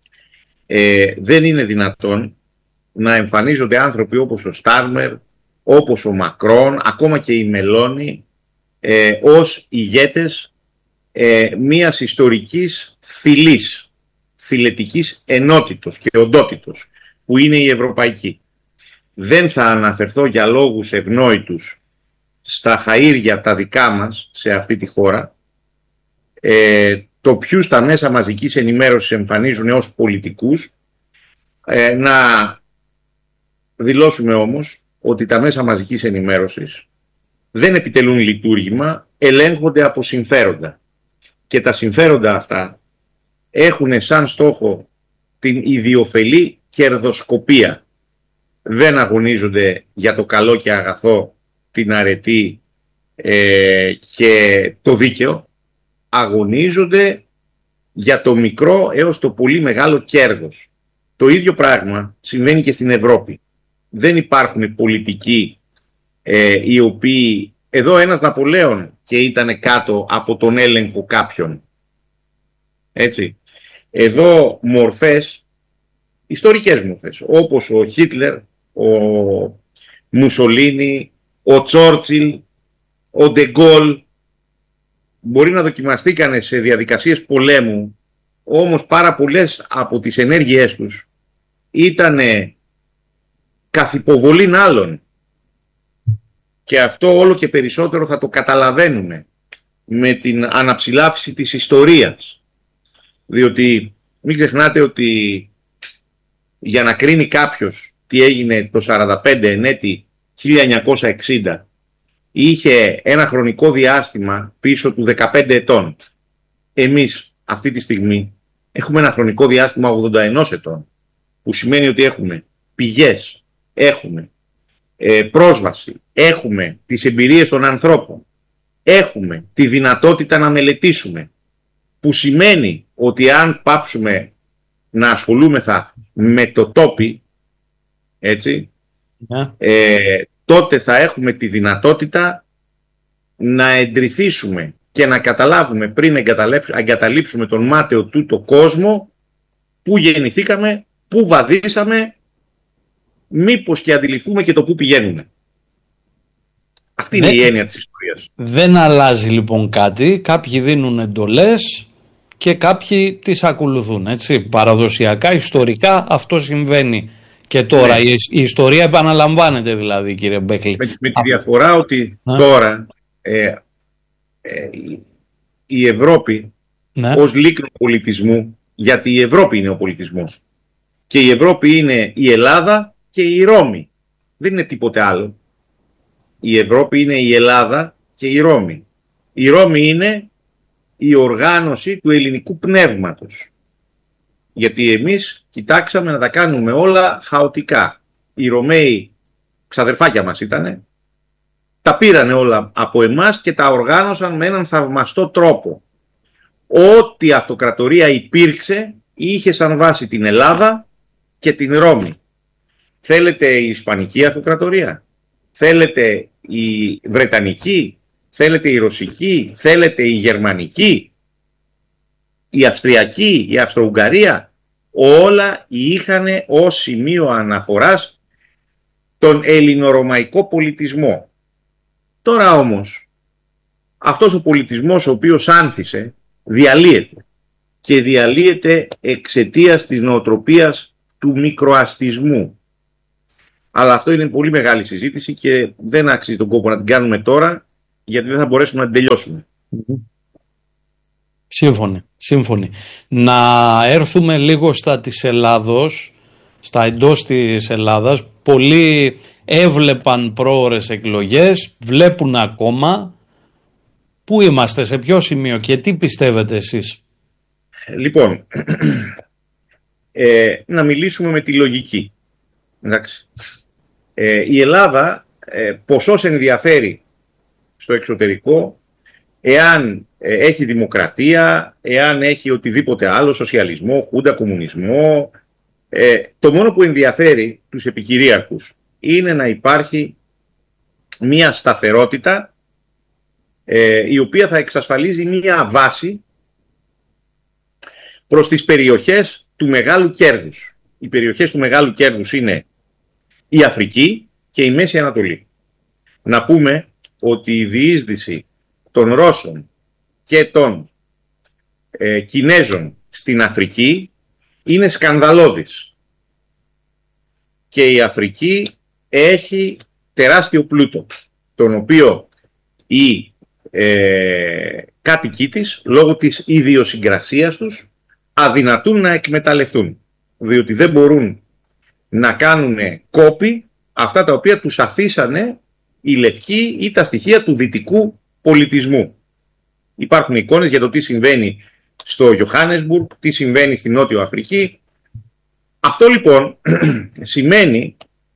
Ε, δεν είναι δυνατόν να εμφανίζονται άνθρωποι όπως ο Στάρμερ, όπως ο Μακρόν, ακόμα και η Μελώνη, ε, ως ηγέτες ε, μιας ιστορικής φυλής, φιλετικής ενότητος και οντότητος, που είναι η ευρωπαϊκή. Δεν θα αναφερθώ για λόγους ευνόητους στα χαΐρια τα δικά μας σε αυτή τη χώρα, ε, το ποιους τα μέσα μαζικής ενημέρωσης εμφανίζουν ως πολιτικούς, ε, να δηλώσουμε όμως ότι τα μέσα μαζικής ενημέρωσης δεν επιτελούν λειτουργήμα, ελέγχονται από συμφέροντα. Και τα συμφέροντα αυτά έχουν σαν στόχο την ιδιοφελή κερδοσκοπία. Δεν αγωνίζονται για το καλό και αγαθό, την αρετή ε, και το δίκαιο. Αγωνίζονται για το μικρό έως το πολύ μεγάλο κέρδος. Το ίδιο πράγμα συμβαίνει και στην Ευρώπη. Δεν υπάρχουν πολιτικοί ε, οι οποίοι... Εδώ ένας Ναπολέον και ήταν κάτω από τον έλεγχο κάποιον. Έτσι. Εδώ μορφές, ιστορικές μορφές, όπως ο Χίτλερ, ο Μουσολίνι, ο Τσόρτσιλ, ο Ντεγκόλ, μπορεί να δοκιμαστήκανε σε διαδικασίες πολέμου, όμως πάρα πολλές από τις ενέργειές τους ήταν καθ' υποβολήν άλλων. Και αυτό όλο και περισσότερο θα το καταλαβαίνουμε με την αναψηλάφιση της ιστορίας. Διότι μην ξεχνάτε ότι για να κρίνει κάποιος τι έγινε το σαράντα πέντε εν έτη χίλια εννιακόσια εξήντα, είχε ένα χρονικό διάστημα πίσω του δεκαπέντε ετών. Εμείς αυτή τη στιγμή έχουμε ένα χρονικό διάστημα ογδόντα ένα ετών, που σημαίνει ότι έχουμε πηγές, έχουμε ε, πρόσβαση, έχουμε τις εμπειρίες των ανθρώπων, έχουμε τη δυνατότητα να μελετήσουμε, που σημαίνει ότι αν πάψουμε να ασχολούμεθα με το τόπι, έτσι, yeah. ε, τότε θα έχουμε τη δυνατότητα να εντρυφήσουμε και να καταλάβουμε πριν εγκαταλείψουμε τον μάταιο τούτο κόσμο, πού γεννηθήκαμε, πού βαδίσαμε, μήπως και αντιληφθούμε και το πού πηγαίνουμε. Αυτή είναι δεν, η έννοια της ιστορίας. Δεν αλλάζει λοιπόν κάτι, κάποιοι δίνουν εντολές και κάποιοι τις ακολουθούν, έτσι. Παραδοσιακά, ιστορικά αυτό συμβαίνει και τώρα. Ναι. Η, η ιστορία επαναλαμβάνεται δηλαδή, κύριε Μπέκλη. Με, με τη διαφορά ότι Α. τώρα ε, ε, η Ευρώπη ναι. ως λίκνο πολιτισμού, γιατί η Ευρώπη είναι ο πολιτισμός και η Ευρώπη είναι η Ελλάδα και η Ρώμη. Δεν είναι τίποτε άλλο. Η Ευρώπη είναι η Ελλάδα και η Ρώμη. Η Ρώμη είναι η οργάνωση του ελληνικού πνεύματος. Γιατί εμείς κοιτάξαμε να τα κάνουμε όλα χαοτικά. Οι Ρωμαίοι ξαδερφάκια μας ήτανε, τα πήρανε όλα από εμάς και τα οργάνωσαν με έναν θαυμαστό τρόπο. Ό,τι αυτοκρατορία υπήρξε είχε σαν βάση την Ελλάδα και την Ρώμη. Θέλετε η Ισπανική αυτοκρατορία, θέλετε η Βρετανική, θέλετε η Ρωσική, θέλετε η Γερμανική, η Αυστριακή, η Αυστρο-Ουγγαρία, όλα είχαν ως σημείο αναφοράς τον ελληνορωμαϊκό πολιτισμό. Τώρα όμως, αυτός ο πολιτισμός ο οποίος άνθησε, διαλύεται και διαλύεται εξαιτίας της νοοτροπίας του μικροαστισμού. Αλλά αυτό είναι πολύ μεγάλη συζήτηση και δεν άξιζε τον κόπο να την κάνουμε τώρα, γιατί δεν θα μπορέσουμε να την τελειώσουμε. Σύμφωνοι, σύμφωνοι. Να έρθουμε λίγο στα της Ελλάδος, στα εντός της Ελλάδας. Πολλοί έβλεπαν πρόωρες εκλογές, βλέπουν ακόμα. Πού είμαστε, σε ποιο σημείο και τι πιστεύετε εσείς? Λοιπόν, ε, να μιλήσουμε με τη λογική. Εντάξει. Ε, η Ελλάδα ε, ποσός ενδιαφέρει στο εξωτερικό, εάν ε, έχει δημοκρατία, εάν έχει οτιδήποτε άλλο, σοσιαλισμό, χούντα, κομμουνισμό. Ε, το μόνο που ενδιαφέρει τους επικυρίαρχους είναι να υπάρχει μία σταθερότητα ε, η οποία θα εξασφαλίζει μία βάση προς τις περιοχές του μεγάλου κέρδους. Οι περιοχές του μεγάλου κέρδους είναι η Αφρική και η Μέση Ανατολή. Να πούμε ότι η διείσδυση των Ρώσων και των ε, Κινέζων στην Αφρική είναι σκανδαλώδης. Και η Αφρική έχει τεράστιο πλούτο, τον οποίο οι ε, κάτοικοι της, λόγω της ιδιοσυγκρασίας τους, αδυνατούν να εκμεταλλευτούν. Διότι δεν μπορούν να κάνουν κόπη αυτά τα οποία τους αφήσανε οι λευκοί ή τα στοιχεία του δυτικού πολιτισμού. Υπάρχουν εικόνες για το τι συμβαίνει στο Johannesburg, τι συμβαίνει στη Νότιο Αφρική. Αυτό λοιπόν σημαίνει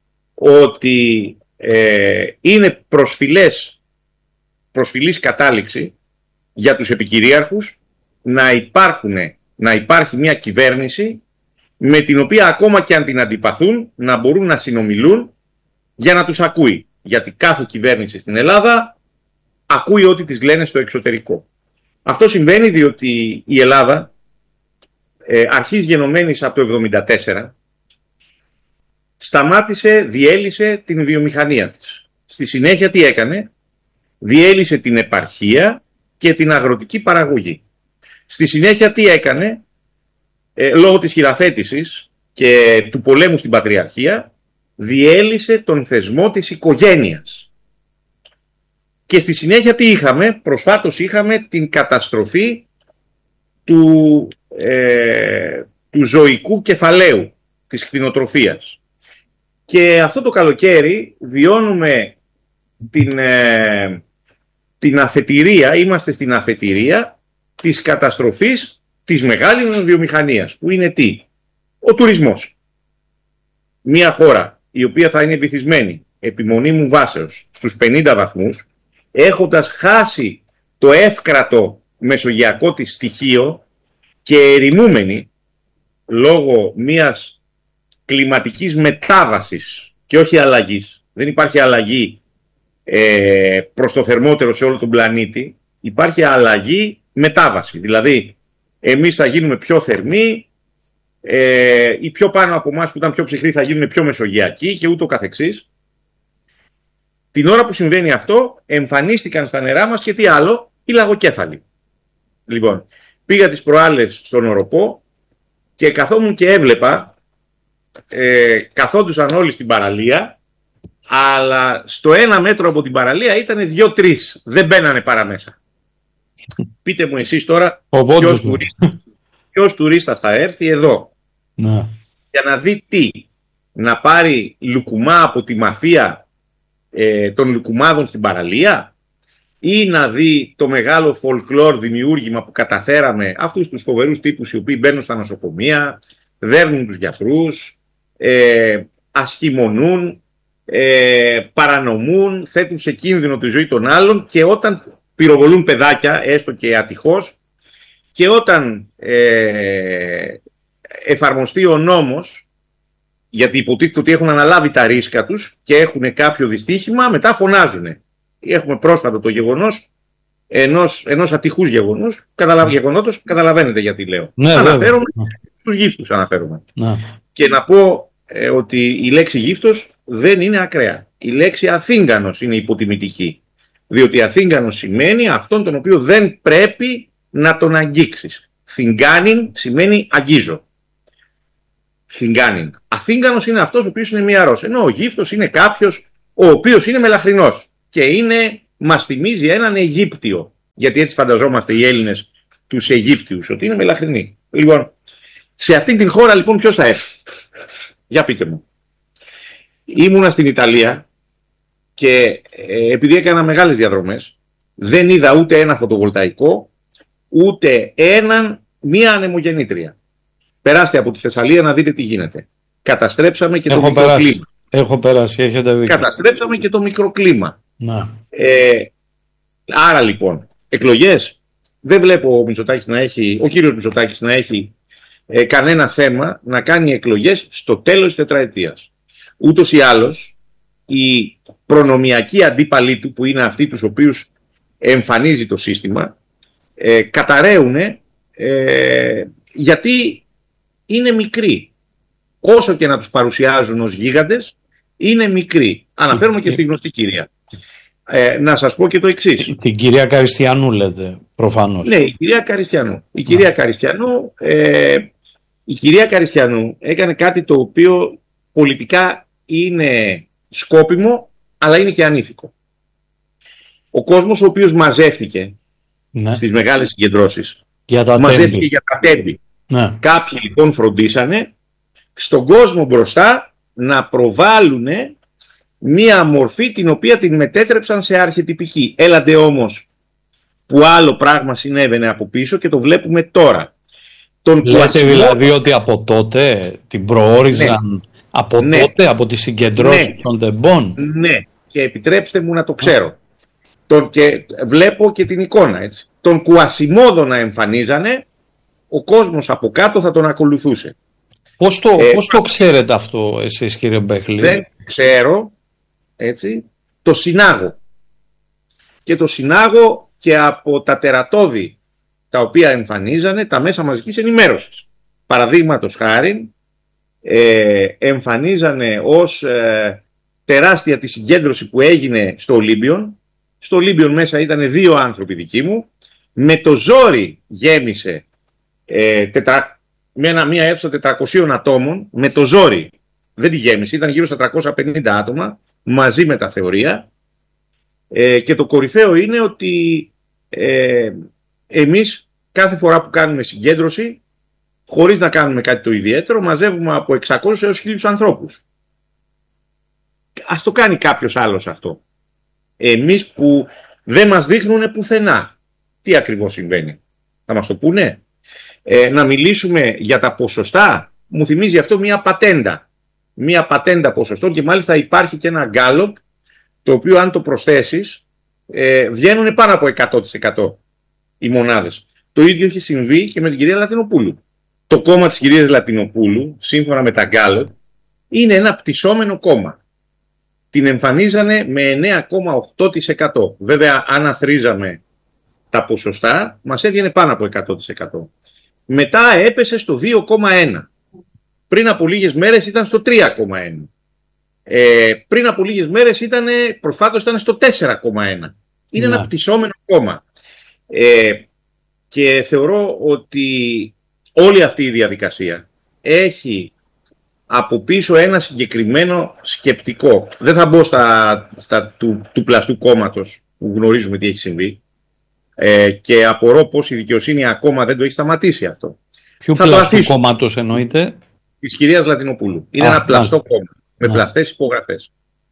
ότι ε, είναι προσφυλές, προσφυλής κατάληξη για τους επικυρίαρχους να, υπάρχουν, να υπάρχει μια κυβέρνηση με την οποία ακόμα και αν την αντιπαθούν να μπορούν να συνομιλούν για να τους ακούει. Γιατί κάθε κυβέρνηση στην Ελλάδα ακούει ό,τι της λένε στο εξωτερικό. Αυτό συμβαίνει διότι η Ελλάδα ε, αρχής γενομένης από το εβδομήντα τέσσερα σταμάτησε, διέλυσε την βιομηχανία της. Στη συνέχεια τι έκανε? Διέλυσε την επαρχία και την αγροτική παραγωγή. Στη συνέχεια τι έκανε? Ε, λόγω της χειραφέτησης και του πολέμου στην Πατριαρχία, διέλυσε τον θεσμό της οικογένειας. Και στη συνέχεια τι είχαμε? Προσφάτως είχαμε την καταστροφή του, ε, του ζωικού κεφαλαίου, της κτηνοτροφίας. Και αυτό το καλοκαίρι βιώνουμε την, ε, την αφετηρία, είμαστε στην αφετηρία της καταστροφής της μεγάλης βιομηχανίας, που είναι τι? Ο τουρισμός. Μια χώρα η οποία θα είναι βυθισμένη επιμονή μου βάσεως στους πενήντα βαθμούς, έχοντας χάσει το εύκρατο μεσογειακό της στοιχείο και ερημούμενη λόγω μιας κλιματικής μετάβασης και όχι αλλαγής. Δεν υπάρχει αλλαγή ε, προς το θερμότερο σε όλο τον πλανήτη, υπάρχει αλλαγή μετάβαση. Δηλαδή εμείς θα γίνουμε πιο θερμοί, ε, οι πιο πάνω από εμάς που ήταν πιο ψυχροί θα γίνουν πιο μεσογειακοί και ούτω καθεξής. Την ώρα που συμβαίνει αυτό, εμφανίστηκαν στα νερά μας και τι άλλο? Οι λαγοκέφαλοι. Λοιπόν, πήγα τις προάλλες στον Οροπό και καθόμουν και έβλεπα, ε, καθόντουσαν όλοι στην παραλία, αλλά στο ένα μέτρο από την παραλία ήταν δύο-τρεις, δεν μπαίνανε παρά μέσα. Πείτε μου εσείς τώρα ποιος τουρίστας, ποιος τουρίστας θα έρθει εδώ να. για να δει τι? Να πάρει λουκουμά από τη μαφία ε, των λουκουμάδων στην παραλία, ή να δει το μεγάλο folklore δημιούργημα που καταφέραμε, αυτούς τους φοβερούς τύπους οι οποίοι μπαίνουν στα νοσοκομεία, δέρνουν τους γιατρούς, ε, ασχημονούν, ε, παρανομούν, θέτουν σε κίνδυνο τη ζωή των άλλων, και όταν πυροβολούν παιδάκια, έστω και ατυχώς, και όταν ε, εφαρμοστεί ο νόμος, γιατί υποτίθεται ότι έχουν αναλάβει τα ρίσκα τους και έχουν κάποιο δυστύχημα, μετά φωνάζουν. Έχουμε πρόσφατο το γεγονός ενός, ενός ατυχούς γεγονός, καταλα, γεγονότος, καταλαβαίνετε γιατί λέω. Ναι, αναφέρομαι στους γύφτους, αναφέρομαι. Ναι. Και να πω ε, ότι η λέξη γύφτος δεν είναι ακραία. Η λέξη αθήγκανος είναι υποτιμητική. Διότι αθήγκανος σημαίνει αυτόν τον οποίο δεν πρέπει να τον αγγίξεις. Θυγκάνιν σημαίνει αγγίζω. Θυγκάνιν. Αθήγκανος είναι αυτός ο οποίος είναι μυαρός. Ενώ ο γύφτος είναι κάποιος ο οποίος είναι μελαχρινός. Και είναι, μας θυμίζει έναν Αιγύπτιο. Γιατί έτσι φανταζόμαστε οι Έλληνες τους Αιγύπτιους, ότι είναι μελαχρινοί. Λοιπόν, σε αυτήν την χώρα λοιπόν ποιος θα έρθει? Για πείτε μου. Ήμουνα στην Ιταλία και ε, επειδή έκανα μεγάλες διαδρομές, δεν είδα ούτε ένα φωτοβολταϊκό, ούτε έναν, μία ανεμογεννήτρια. Περάστε από τη Θεσσαλία να δείτε τι γίνεται. Καταστρέψαμε και Έχω το μικροκλίμα. Περάσει. Έχω περάσει, έχετε δίκιο. Καταστρέψαμε και το μικροκλίμα. Να. Ε, άρα λοιπόν, εκλογές. Δεν βλέπω ο Μητσοτάκης να έχει, ο κύριος Μητσοτάκης να έχει ε, κανένα θέμα να κάνει εκλογές στο τέλος της τετραετίας. Ούτως ή άλλως, οι προνομιακοί αντίπαλοι του, που είναι αυτοί τους οποίους εμφανίζει το σύστημα, ε, καταραίουν ε, γιατί είναι μικροί. Όσο και να τους παρουσιάζουν ως γίγαντες, είναι μικροί. Αναφέρομαι και στη γνωστή κυρία. Ε, να σας πω και το εξής. Την κυρία Καριστιανού λέτε, προφανώς. Ναι, η κυρία Καριστιανού. Η κυρία Καριστιανού, ε, η κυρία Καριστιανού έκανε κάτι το οποίο πολιτικά είναι σκόπιμο, αλλά είναι και ανήθικο. Ο κόσμος ο οποίος μαζεύτηκε ναι. στις μεγάλες συγκεντρώσεις, για τα μαζεύτηκε τέμπη. για τα τέμπη. Ναι. Κάποιοι λοιπόν φροντίσανε στον κόσμο μπροστά να προβάλλουν μία μορφή την οποία την μετέτρεψαν σε αρχετυπική. Έλατε όμως που άλλο πράγμα συνέβαινε από πίσω και το βλέπουμε τώρα. Τον Λέτε κλασικό... δηλαδή ότι από τότε την προόριζαν, ναι. από ναι. τότε, από τις συγκεντρώσεις ναι. των τεμπών. Ναι, και επιτρέψτε μου να το ξέρω. Τον και βλέπω και την εικόνα, έτσι. Τον Κουασιμόδο να εμφανίζανε, ο κόσμος από κάτω θα τον ακολουθούσε. Πώς το, ε, πώς το ξέρετε αυτό εσείς, κύριε Μπέχλη? Δεν ξέρω, έτσι, το συνάγω. Και το συνάγω και από τα τερατώδη τα οποία εμφανίζανε τα μέσα μαζικής ενημέρωσης. Παραδείγματος χάριν, ε, εμφανίζανε ως ε, τεράστια τη συγκέντρωση που έγινε στο Ολύμπιον. Στο Ολύμπιον μέσα ήταν δύο άνθρωποι δικοί μου. Με το ζόρι γέμισε ε, τετρα... με ένα, μια αίθουσα τετρακοσίων ατόμων. Με το ζόρι δεν τη γέμισε. Ήταν γύρω στα τριακόσια πενήντα άτομα μαζί με τα θεωρία. Ε, και το κορυφαίο είναι ότι ε, εμείς κάθε φορά που κάνουμε συγκέντρωση, χωρίς να κάνουμε κάτι το ιδιαίτερο, μαζεύουμε από εξακόσιους έως χίλιους ανθρώπους. Ας το κάνει κάποιος άλλος αυτό. Εμείς που δεν μας δείχνουν πουθενά τι ακριβώς συμβαίνει. Θα μας το πούνε? Ε, να μιλήσουμε για τα ποσοστά. Μου θυμίζει αυτό μια πατέντα. Μια πατέντα ποσοστών και μάλιστα υπάρχει και ένα γκάλοπ το οποίο αν το προσθέσεις ε, βγαίνουν πάνω από εκατό τοις εκατό οι μονάδες. Το ίδιο έχει συμβεί και με την κυρία Λατινοπούλου. Το κόμμα της κυρίας Λατινοπούλου, σύμφωνα με τα γκάλοπ, είναι ένα πτυσσόμενο κόμμα. Την εμφανίζανε με εννέα κόμμα οκτώ τοις εκατό. Βέβαια, αν αθρίζαμε τα ποσοστά, μας έβγαινε πάνω από εκατό τοις εκατό. Μετά έπεσε στο δύο κόμμα ένα. Πριν από λίγες μέρες ήταν στο τρία κόμμα ένα. Ε, πριν από λίγες μέρες ήταν, προσφάτως ήταν στο τέσσερα κόμμα ένα. Είναι να. ένα πτυσσόμενο κόμμα. Ε, και θεωρώ ότι όλη αυτή η διαδικασία έχει από πίσω ένα συγκεκριμένο σκεπτικό. Δεν θα μπω στα, στα του, του πλαστού κόμματος που γνωρίζουμε τι έχει συμβεί ε, και απορώ πως η δικαιοσύνη ακόμα δεν το έχει σταματήσει αυτό. Ποιο πλαστού κόμματος εννοείται? Της κυρίας Λατινοπούλου. Είναι Α, ένα πλαστό α, κόμμα με α. πλαστές υπογραφές.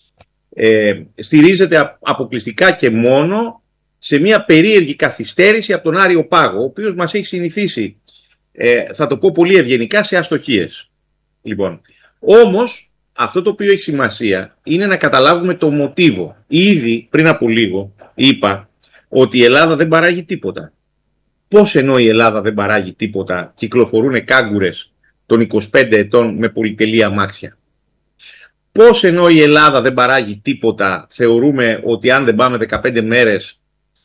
Ε, στηρίζεται αποκλειστικά και μόνο σε μια περίεργη καθυστέρηση από τον Άριο Πάγο, ο οποίος μας έχει συνηθίσει, ε, θα το πω πολύ ευγενικά, σε αστοχίες. Λοιπόν, όμως αυτό το οποίο έχει σημασία είναι να καταλάβουμε το μοτίβο. Ήδη πριν από λίγο είπα ότι η Ελλάδα δεν παράγει τίποτα. Πώς ενώ η Ελλάδα δεν παράγει τίποτα, κυκλοφορούν κάγκουρες των είκοσι πέντε ετών με πολυτελή αμάξια? Πώς ενώ η Ελλάδα δεν παράγει τίποτα, θεωρούμε ότι αν δεν πάμε δεκαπέντε μέρες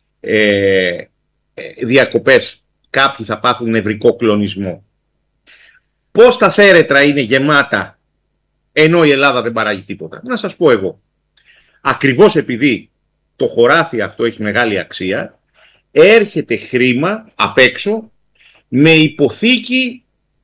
ε, ε, διακοπές κάποιοι θα πάθουν νευρικό κλονισμό? Πώς τα θέρετρα είναι γεμάτα ενώ η Ελλάδα δεν παράγει τίποτα? Να σας πω εγώ. Ακριβώς επειδή το χωράφι αυτό έχει μεγάλη αξία, έρχεται χρήμα απ' έξω με υποθήκη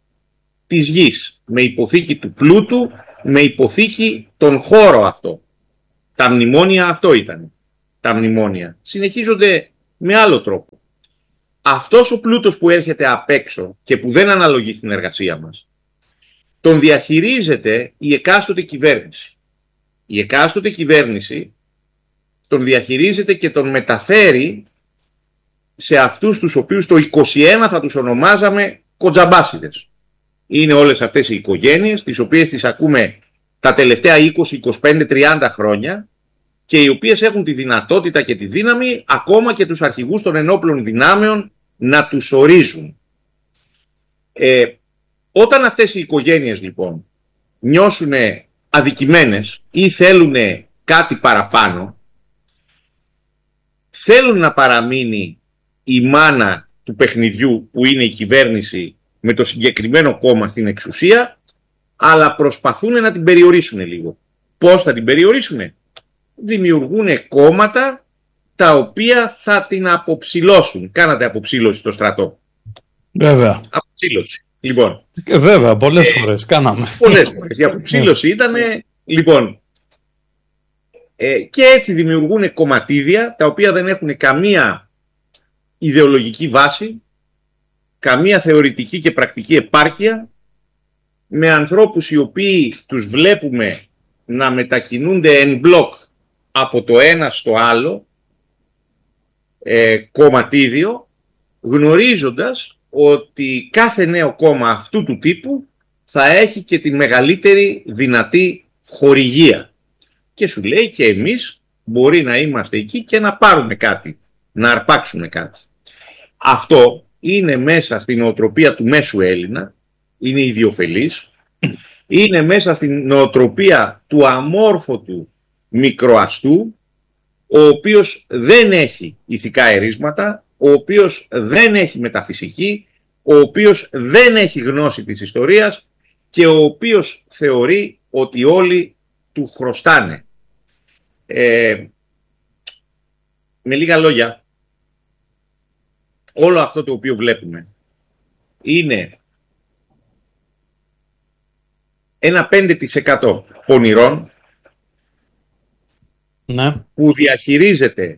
της γης, με υποθήκη του πλούτου, με υποθήκη τον χώρο αυτό. Τα μνημόνια αυτό ήταν. Τα μνημόνια συνεχίζονται με άλλο τρόπο. Αυτός ο πλούτος που έρχεται απ' έξω και που δεν αναλογεί στην εργασία μας, τον διαχειρίζεται η εκάστοτε κυβέρνηση. Η εκάστοτε κυβέρνηση τον διαχειρίζεται και τον μεταφέρει σε αυτούς τους οποίους το είκοσι ένα θα τους ονομάζαμε κοτζαμπάσιδες. Είναι όλες αυτές οι οικογένειες, τις οποίες τις ακούμε τα τελευταία είκοσι, είκοσι πέντε, τριάντα χρόνια και οι οποίες έχουν τη δυνατότητα και τη δύναμη ακόμα και τους αρχηγούς των ενόπλων δυνάμεων να τους ορίζουν. Ε, όταν αυτές οι οικογένειες λοιπόν νιώσουν αδικημένες ή θέλουν κάτι παραπάνω, θέλουν να παραμείνει η μάνα του παιχνιδιού που είναι η κυβέρνηση με το συγκεκριμένο κόμμα στην εξουσία, αλλά προσπαθούν να την περιορίσουν λίγο. Πώς θα την περιορίσουν? Δημιουργούν κόμματα τα οποία θα την αποψηλώσουν. Κάνατε αποψήλωση στο στρατό? Βέβαια. Αποψήλωση. Λοιπόν. Ε, βέβαια, πολλές ε, φορές κάναμε. Πολλές φορές. Η αποψήλωση ήταν, λοιπόν, ε, και έτσι δημιουργούν κομματίδια τα οποία δεν έχουν καμία ιδεολογική βάση, καμία θεωρητική και πρακτική επάρκεια, με ανθρώπους οι οποίοι τους βλέπουμε να μετακινούνται εν μπλοκ από το ένα στο άλλο ε, κομματίδιο, γνωρίζοντας ότι κάθε νέο κόμμα αυτού του τύπου θα έχει και τη μεγαλύτερη δυνατή χορηγία. Και σου λέει και εμείς μπορεί να είμαστε εκεί και να πάρουμε κάτι, να αρπάξουμε κάτι. Αυτό είναι μέσα στην νοοτροπία του μέσου Έλληνα, είναι ιδιοφελής, είναι μέσα στην νοοτροπία του αμόρφωτου μικροαστού, ο οποίος δεν έχει ηθικά ερίσματα, ο οποίος δεν έχει μεταφυσική, ο οποίος δεν έχει γνώση της ιστορίας και ο οποίος θεωρεί ότι όλοι του χρωστάνε. Ε, με λίγα λόγια, όλο αυτό το οποίο βλέπουμε είναι ένα πέντε τοις εκατό πονηρών, ναι, που διαχειρίζεται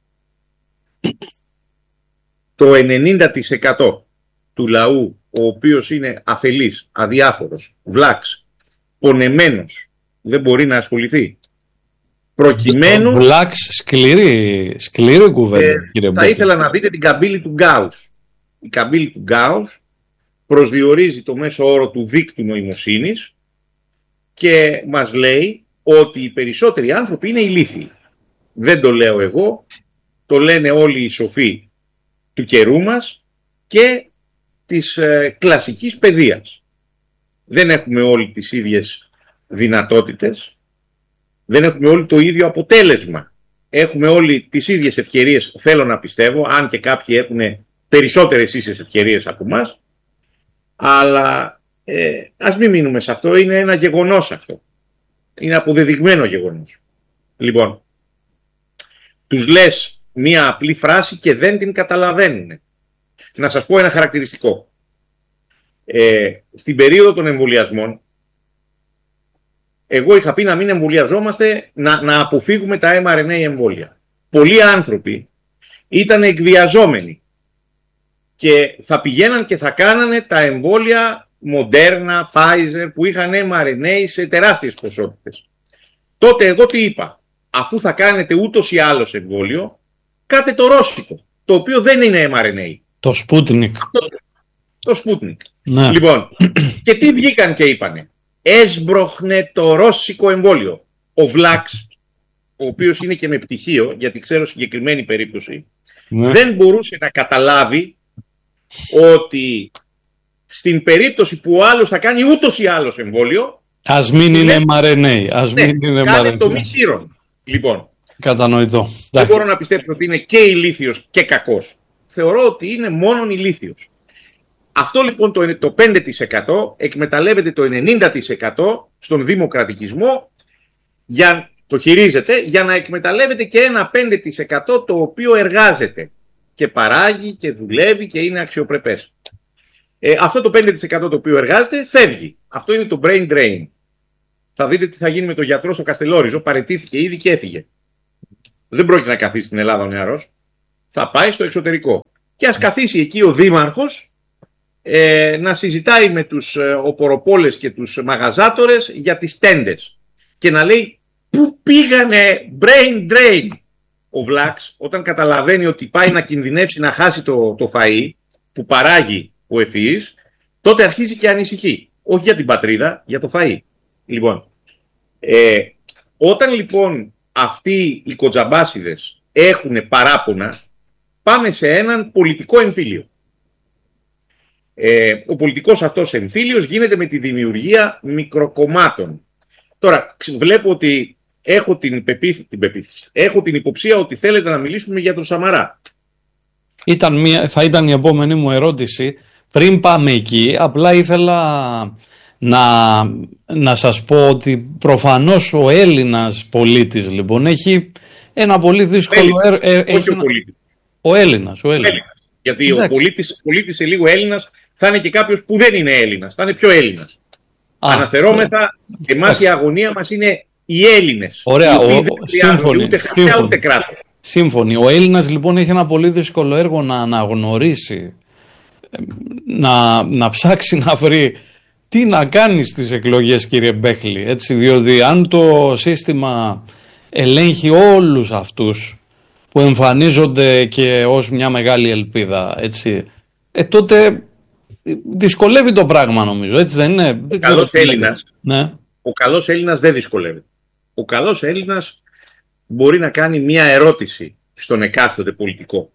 το ενενήντα τοις εκατό του λαού, ο οποίος είναι αφελής, αδιάφορος, βλάξ, πονεμένος, δεν μπορεί να ασχοληθεί. Προκειμένου... Βλάξ, σκληρή, σκληρή κουβέντα, ε, κύριε Θα ήθελα να δείτε την καμπύλη του Γκάους. Η καμπύλη του Γκάους προσδιορίζει το μέσο όρο του δίκτυου νοημοσύνης και μας λέει ότι οι περισσότεροι άνθρωποι είναι ηλίθιοι. Δεν το λέω εγώ, το λένε όλοι οι σοφοί του καιρού μας και της ε, κλασικής παιδείας. Δεν έχουμε όλοι τις ίδιες δυνατότητες, δεν έχουμε όλοι το ίδιο αποτέλεσμα. Έχουμε όλοι τις ίδιες ευκαιρίες, θέλω να πιστεύω, αν και κάποιοι έχουν περισσότερες ίσες ευκαιρίες από εμάς, αλλά ε, ας μην μείνουμε σε αυτό, είναι ένα γεγονός αυτό. Είναι αποδεδειγμένο γεγονός. Λοιπόν, τους λες μία απλή φράση και δεν την καταλαβαίνουν. Να σας πω ένα χαρακτηριστικό. Ε, στην περίοδο των εμβολιασμών, εγώ είχα πει να μην εμβολιαζόμαστε, να, να αποφύγουμε τα εμ αρ εν έι εμβόλια. Πολλοί άνθρωποι ήταν εκβιαζόμενοι και θα πηγαίναν και θα κάνανε τα εμβόλια Moderna, Pfizer που είχαν εμ αρ εν έι σε τεράστιες ποσότητες. Τότε εγώ τι είπα? Αφού θα κάνετε ούτως ή άλλως εμβόλιο, κάτε το ρώσικο, το οποίο δεν είναι εμ αρ εν έι. Το Sputnik. Το, το Sputnik. Ναι. Λοιπόν, και τι βγήκαν και είπανε? Έσμπροχνε το ρώσικο εμβόλιο. Ο Βλάξ, ο οποίος είναι και με πτυχίο, γιατί ξέρω συγκεκριμένη περίπτωση, ναι, δεν μπορούσε να καταλάβει ότι στην περίπτωση που ο άλλος θα κάνει ούτως ή άλλως εμβόλιο, ας μην είναι εμ αρ εν έι. Ας ναι, μην είναι κάνε το μη σύρον. Λοιπόν, κατανοητό. Δεν μπορώ να πιστέψω ότι είναι και ηλίθιος και κακός. Θεωρώ ότι είναι μόνον ηλίθιος. Αυτό λοιπόν το, το πέντε τοις εκατό εκμεταλλεύεται το ενενήντα τοις εκατό στον δημοκρατικισμό, για, το χειρίζεται για να εκμεταλλεύεται και ένα πέντε τοις εκατό το οποίο εργάζεται και παράγει και δουλεύει και είναι αξιοπρεπές. Ε, αυτό το πέντε τοις εκατό το οποίο εργάζεται φεύγει. Αυτό είναι το brain drain. Θα δείτε τι θα γίνει με τον γιατρό στο Καστελόριζο. Παραιτήθηκε ήδη και έφυγε. Δεν πρόκειται να καθίσει στην Ελλάδα ο νεαρός. Θα πάει στο εξωτερικό. Και ας καθίσει εκεί ο δήμαρχος ε, να συζητάει με τους ε, οποροπόλες και τους μαγαζάτορες για τις τέντες. Και να λέει πού πήγανε brain drain. Ο Βλάξ όταν καταλαβαίνει ότι πάει να κινδυνεύσει να χάσει το, το φαΐ που παράγει ο ευφυής, τότε αρχίζει και ανησυχεί. Όχι για την πατρίδα, για το φαΐ. Λοιπόν, ε, όταν λοιπόν αυτοί οι κοτζαμπάσιδες έχουν παράπονα, πάμε σε έναν πολιτικό εμφύλιο. Ε, ο πολιτικός αυτός εμφύλιος γίνεται με τη δημιουργία μικροκομμάτων. Τώρα, βλέπω ότι έχω την, πεποίθη, την πεποίθηση, έχω την υποψία ότι θέλετε να μιλήσουμε για τον Σαμαρά. Ήταν μια, θα ήταν η επόμενη μου ερώτηση. Πριν πάμε εκεί, απλά ήθελα να, να σας πω ότι προφανώς ο Έλληνας πολίτης λοιπόν έχει ένα πολύ δύσκολο... Έλληνας, ε, ε, όχι έχει ο ένα... πολίτης. Ο Έλληνας, ο Έλληνας. Έλληνας. Γιατί Εντάξει. ο πολίτης, πολίτης σε λίγο Έλληνας θα είναι και κάποιος που δεν είναι Έλληνας, θα είναι πιο Έλληνας. Α, Αναφερόμεθα, εμάς η αγωνία μας είναι οι Έλληνες. Ωραία, οι οποίοι ο, δεν σύμφωνοι, χρειάζονται ούτε χαρτιά ούτε κράτος. σύμφωνοι. Ο Έλληνας λοιπόν έχει ένα πολύ δύσκολο έργο να αναγνωρίσει, να, να ψάξει να βρει τι να κάνει στις εκλογές, κύριε Μπέχλη, έτσι, διότι αν το σύστημα ελέγχει όλους αυτούς που εμφανίζονται και ως μια μεγάλη ελπίδα, έτσι, ε, τότε δυσκολεύει το πράγμα, νομίζω, έτσι δεν είναι? Ο καλός Έλληνας, ναι. ο καλός Έλληνας δεν δυσκολεύει. Ο καλός Έλληνας μπορεί να κάνει μια ερώτηση στον εκάστοτε πολιτικό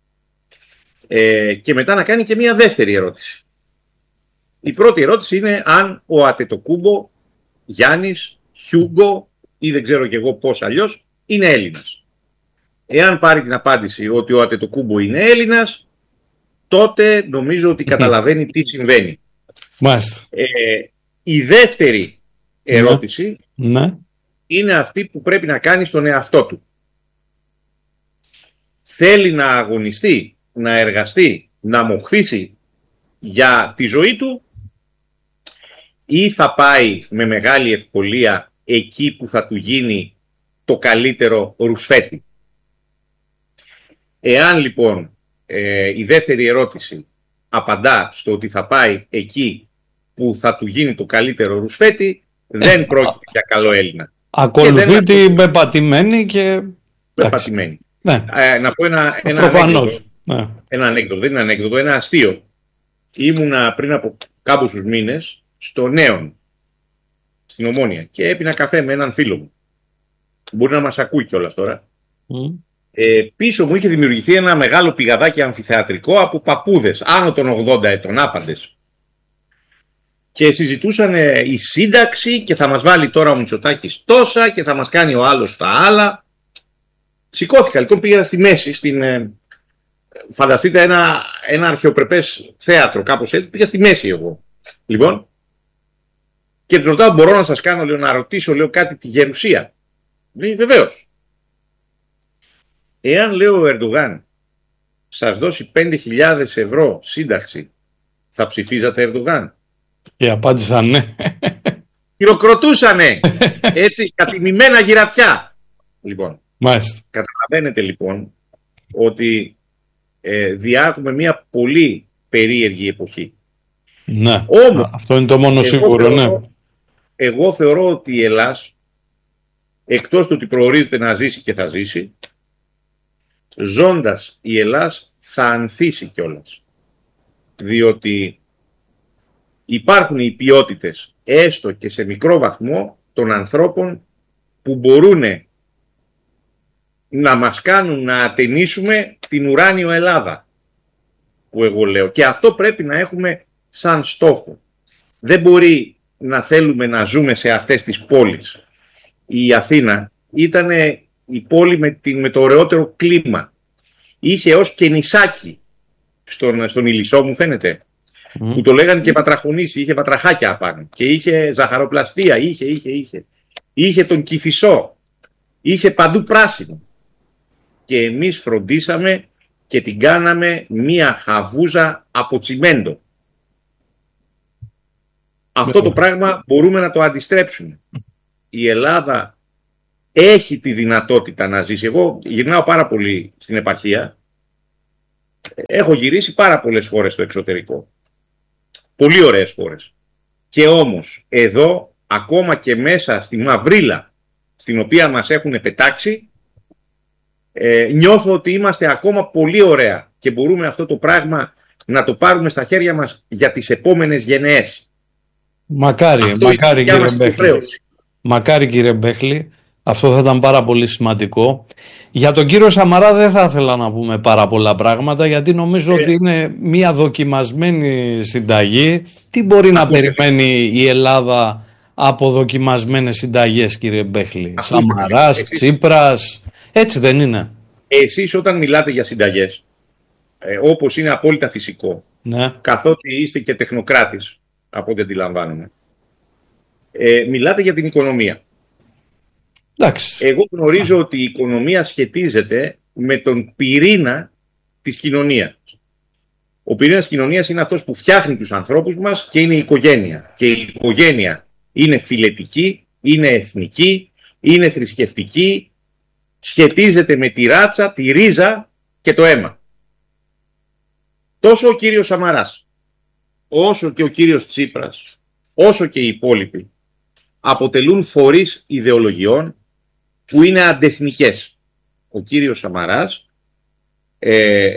ε, και μετά να κάνει και μια δεύτερη ερώτηση. Η πρώτη ερώτηση είναι αν ο Αντετοκούμπο, Γιάννης, Χιούγκο ή δεν ξέρω κι εγώ πώς αλλιώς είναι Έλληνας. Εάν πάρει την απάντηση ότι ο Αντετοκούμπο είναι Έλληνας, τότε νομίζω ότι καταλαβαίνει τι συμβαίνει. Μάλιστα. Ε, η δεύτερη ερώτηση ναι. είναι αυτή που πρέπει να κάνει στον εαυτό του. Θέλει να αγωνιστεί, να εργαστεί, να μοχθήσει για τη ζωή του ή θα πάει με μεγάλη ευκολία εκεί που θα του γίνει το καλύτερο ρουσφέτη. Εάν λοιπόν ε, η δεύτερη ερώτηση απαντά στο ότι θα πάει εκεί που θα του γίνει το καλύτερο ρουσφέτη, δεν πρόκειται για καλό Έλληνα. Ακολουθεί την πεπατημένη και... Πεπατημένη. Ναι. Ε, να πω ένα, ένα Προφανώς. ανέκδοτο. Ναι. Ένα ανέκδοτο, δεν είναι ανέκδοτο, ένα αστείο. Ήμουνα πριν από κάμποσους μήνες στο Νέον, στην Ομόνια, και έπινα καφέ με έναν φίλο μου. Μπορεί να μας ακούει κιόλας τώρα. Mm. Ε, πίσω μου είχε δημιουργηθεί ένα μεγάλο πηγαδάκι αμφιθεατρικό από παππούδες, άνω των ογδόντα ετών, άπαντες. Και συζητούσαν ε, η σύνταξη και θα μας βάλει τώρα ο Μητσοτάκης τόσα και θα μας κάνει ο άλλος τα άλλα. Σηκώθηκα λοιπόν, πήγα στη μέση, στην, ε, φανταστείτε ένα, ένα αρχαιοπρεπές θέατρο, κάπως έτσι, πήγα στη μέση εγώ. Λοιπόν, και τους ρωτάω, μπορώ να σας κάνω, λέω, να ρωτήσω, λέω, κάτι τη γερουσία? Λέει, βεβαίως. Εάν, λέω, ο Ερντογάν σας δώσει πέντε χιλιάδες ευρώ σύνταξη, θα ψηφίζατε Ερντογάν? Και απάντησα ναι. Χειροκροτούσανε, έτσι, κατημημένα γυρατιά. Λοιπόν, Μάλιστα. καταλαβαίνετε λοιπόν ότι ε, διάγουμε μια πολύ περίεργη εποχή. Ναι, Όμως, αυτό είναι το μόνο εγώ σίγουρο, θεωρώ, ναι. Εγώ θεωρώ ότι η Ελλάς, εκτός του ότι προορίζεται να ζήσει και θα ζήσει, ζώντας η Ελλάς θα ανθίσει κιόλας. Διότι υπάρχουν οι ποιότητες, έστω και σε μικρό βαθμό, των ανθρώπων που μπορούν να μας κάνουν να ατενίσουμε την ουράνιο Ελλάδα, που εγώ λέω. Και αυτό πρέπει να έχουμε σαν στόχο. Δεν μπορεί να θέλουμε να ζούμε σε αυτές τις πόλεις. Η Αθήνα ήταν η πόλη με, την, με το ωραιότερο κλίμα. Είχε ως και νησάκι στον, στον Ηλισσό, μου φαίνεται, mm. που το λέγανε και πατραχονήσι, είχε πατραχάκια απάνω και είχε ζαχαροπλαστεία, είχε, είχε, είχε. Είχε τον Κηφισό, είχε παντού πράσινο. Και εμείς φροντίσαμε και την κάναμε μία χαβούζα από τσιμέντο. Αυτό το πράγμα μπορούμε να το αντιστρέψουμε. Η Ελλάδα έχει τη δυνατότητα να ζήσει. Εγώ γυρνάω πάρα πολύ στην επαρχία. Έχω γυρίσει πάρα πολλές χώρες στο εξωτερικό. Πολύ ωραίες χώρες. Και όμως εδώ, ακόμα και μέσα στη μαυρίλα στην οποία μας έχουν πετάξει, ε, νιώθω ότι είμαστε ακόμα πολύ ωραία και μπορούμε αυτό το πράγμα να το πάρουμε στα χέρια μας για τις επόμενες γενναίες. Μακάρι, αυτό μακάρι κύριε Μπέχλη. Μακάρι κύριε Μπέχλη, αυτό θα ήταν πάρα πολύ σημαντικό. Για τον κύριο Σαμαρά δεν θα ήθελα να πούμε πάρα πολλά πράγματα, γιατί νομίζω ε. ότι είναι μια δοκιμασμένη συνταγή. Τι μπορεί να περιμένει η Ελλάδα αποδοκιμασμένες συνταγές, κύριε Μπέχλη. Αυτό Σαμαράς, εσείς... Τσίπρας, έτσι δεν είναι? Εσείς όταν μιλάτε για συνταγές, ε, όπως είναι απόλυτα φυσικό, ναι. καθότι είστε και τεχνοκράτης, από ό,τι αντιλαμβάνομαι, ε, μιλάτε για την οικονομία. Εντάξει. Εγώ γνωρίζω ότι η οικονομία σχετίζεται με τον πυρήνα της κοινωνίας. Ο πυρήνας της κοινωνίας είναι αυτός που φτιάχνει τους ανθρώπους μας και είναι η οικογένεια. Και η οικογένεια είναι φιλετική, είναι εθνική, είναι θρησκευτική, σχετίζεται με τη ράτσα, τη ρίζα και το αίμα. Τόσο ο κύριος Σαμαράς, όσο και ο κύριος Τσίπρας, όσο και οι υπόλοιποι, αποτελούν φορείς ιδεολογιών που είναι αντεθνικές. Ο κύριος Σαμαράς ε,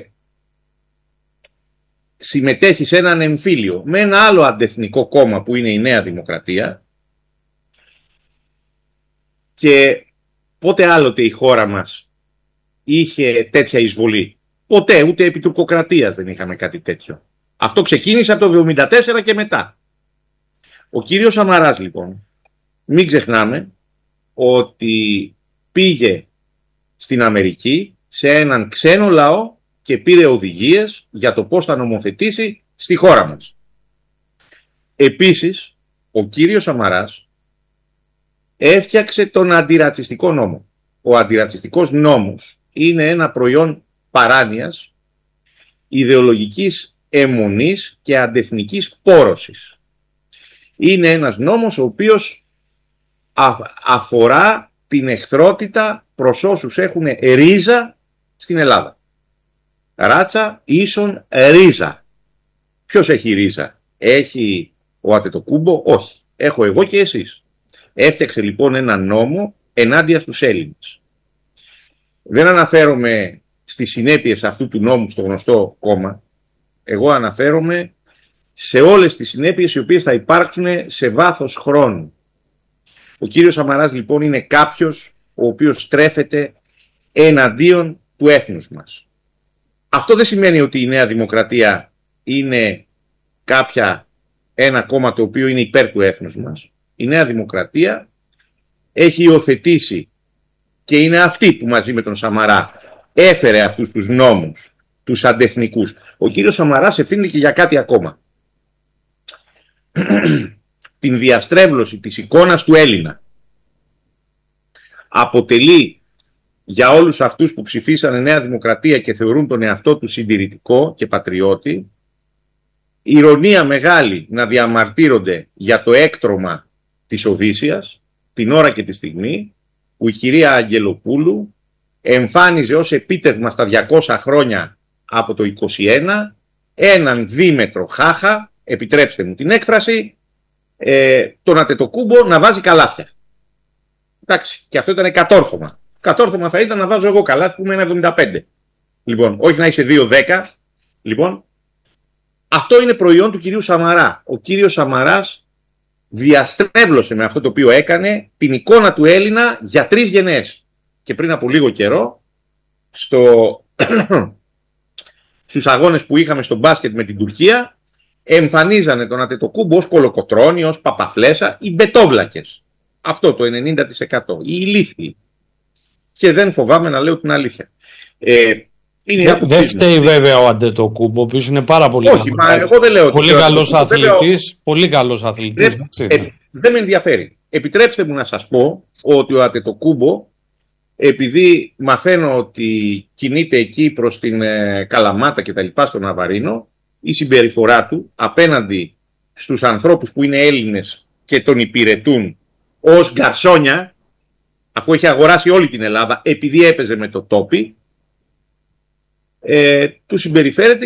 συμμετέχει σε έναν εμφύλιο με ένα άλλο αντεθνικό κόμμα που είναι η Νέα Δημοκρατία, και πότε άλλοτε η χώρα μας είχε τέτοια εισβολή? Ποτέ, ούτε επί τουρκοκρατίας δεν είχαμε κάτι τέτοιο. Αυτό ξεκίνησε από το εβδομήντα τέσσερα και μετά. Ο κύριος Σαμαράς λοιπόν, μην ξεχνάμε ότι πήγε στην Αμερική σε έναν ξένο λαό και πήρε οδηγίες για το πώς θα νομοθετήσει στη χώρα μας. Επίσης, ο κύριος Σαμαράς έφτιαξε τον αντιρατσιστικό νόμο. Ο αντιρατσιστικός νόμος είναι ένα προϊόν παράνοιας, ιδεολογικής αιμονής και αντεθνικής πόρωσης. Είναι ένας νόμος ο οποίος αφορά την εχθρότητα προς όσους έχουν ρίζα στην Ελλάδα. Ράτσα ίσον ρίζα. Ποιος έχει ρίζα? Έχει ο Αντετοκούμπο? Όχι. Έχω εγώ και εσείς. Έφτιαξε λοιπόν ένα νόμο ενάντια στους Έλληνες. Δεν αναφέρομαι στις συνέπειες αυτού του νόμου στο γνωστό κόμμα. Εγώ αναφέρομαι σε όλες τις συνέπειες οι οποίες θα υπάρξουν σε βάθος χρόνου. Ο κύριος Σαμαράς λοιπόν είναι κάποιος ο οποίος στρέφεται εναντίον του έθνους μας. Αυτό δεν σημαίνει ότι η Νέα Δημοκρατία είναι κάποια, ένα κόμμα το οποίο είναι υπέρ του έθνους μας. Η Νέα Δημοκρατία έχει υιοθετήσει και είναι αυτή που μαζί με τον Σαμαρά έφερε αυτούς τους νόμους, τους αντεθνικούς. Ο κύριος Σαμαράς ευθύνεται και για κάτι ακόμα. Την διαστρέβλωση της εικόνας του Έλληνα. Αποτελεί για όλους αυτούς που ψηφίσανε Νέα Δημοκρατία και θεωρούν τον εαυτό του συντηρητικό και πατριώτη, ηρωνία μεγάλη να διαμαρτύρονται για το έκτρωμα της Οδύσσιας, την ώρα και τη στιγμή που η κυρία Αγγελοπούλου εμφάνιζε ως επίτευγμα στα διακόσια χρόνια από το είκοσι ένα έναν δίμετρο χάχα, επιτρέψτε μου την έκφραση, ε, τον Αντετοκούμπο να βάζει καλάθια. Εντάξει, και αυτό ήταν κατόρθωμα. Κατόρθωμα θα ήταν να βάζω εγώ καλάθι που είμαι ένα εβδομήντα πέντε. Λοιπόν, όχι να είσαι δύο δέκα. Λοιπόν, αυτό είναι προϊόν του κυρίου Σαμαρά. Ο κύριος Σαμαράς διαστρέβλωσε με αυτό το οποίο έκανε την εικόνα του Έλληνα για τρεις γενναίες. Και πριν από λίγο καιρό, στο... στους αγώνες που είχαμε στο μπάσκετ με την Τουρκία, εμφανίζανε τον Αντετοκούμπο ως κολοκοτρώνη, ως παπαφλέσα, οι μπετόβλακες. Αυτό το ενενήντα τοις εκατό. Οι ηλίθιοι. Και δεν φοβάμαι να λέω την αλήθεια. Ε, είναι δεν φταίει βέβαια ο Αντετοκούμπο, ο οποίος είναι πάρα πολύ, Όχι, μα εγώ δεν λέω πολύ καλός αθλητής. Πολύ καλός αθλητής. Δεν, ε, δεν με ενδιαφέρει. Επιτρέψτε μου να σας πω ότι ο Αντετοκούμπο, επειδή μαθαίνω ότι κινείται εκεί προς την ε, Καλαμάτα και τα λοιπά στον Ναβαρίνο, η συμπεριφορά του απέναντι στους ανθρώπους που είναι Έλληνες και τον υπηρετούν ως γκαρσόνια, αφού έχει αγοράσει όλη την Ελλάδα επειδή έπαιζε με το τόπι, ε, του συμπεριφέρεται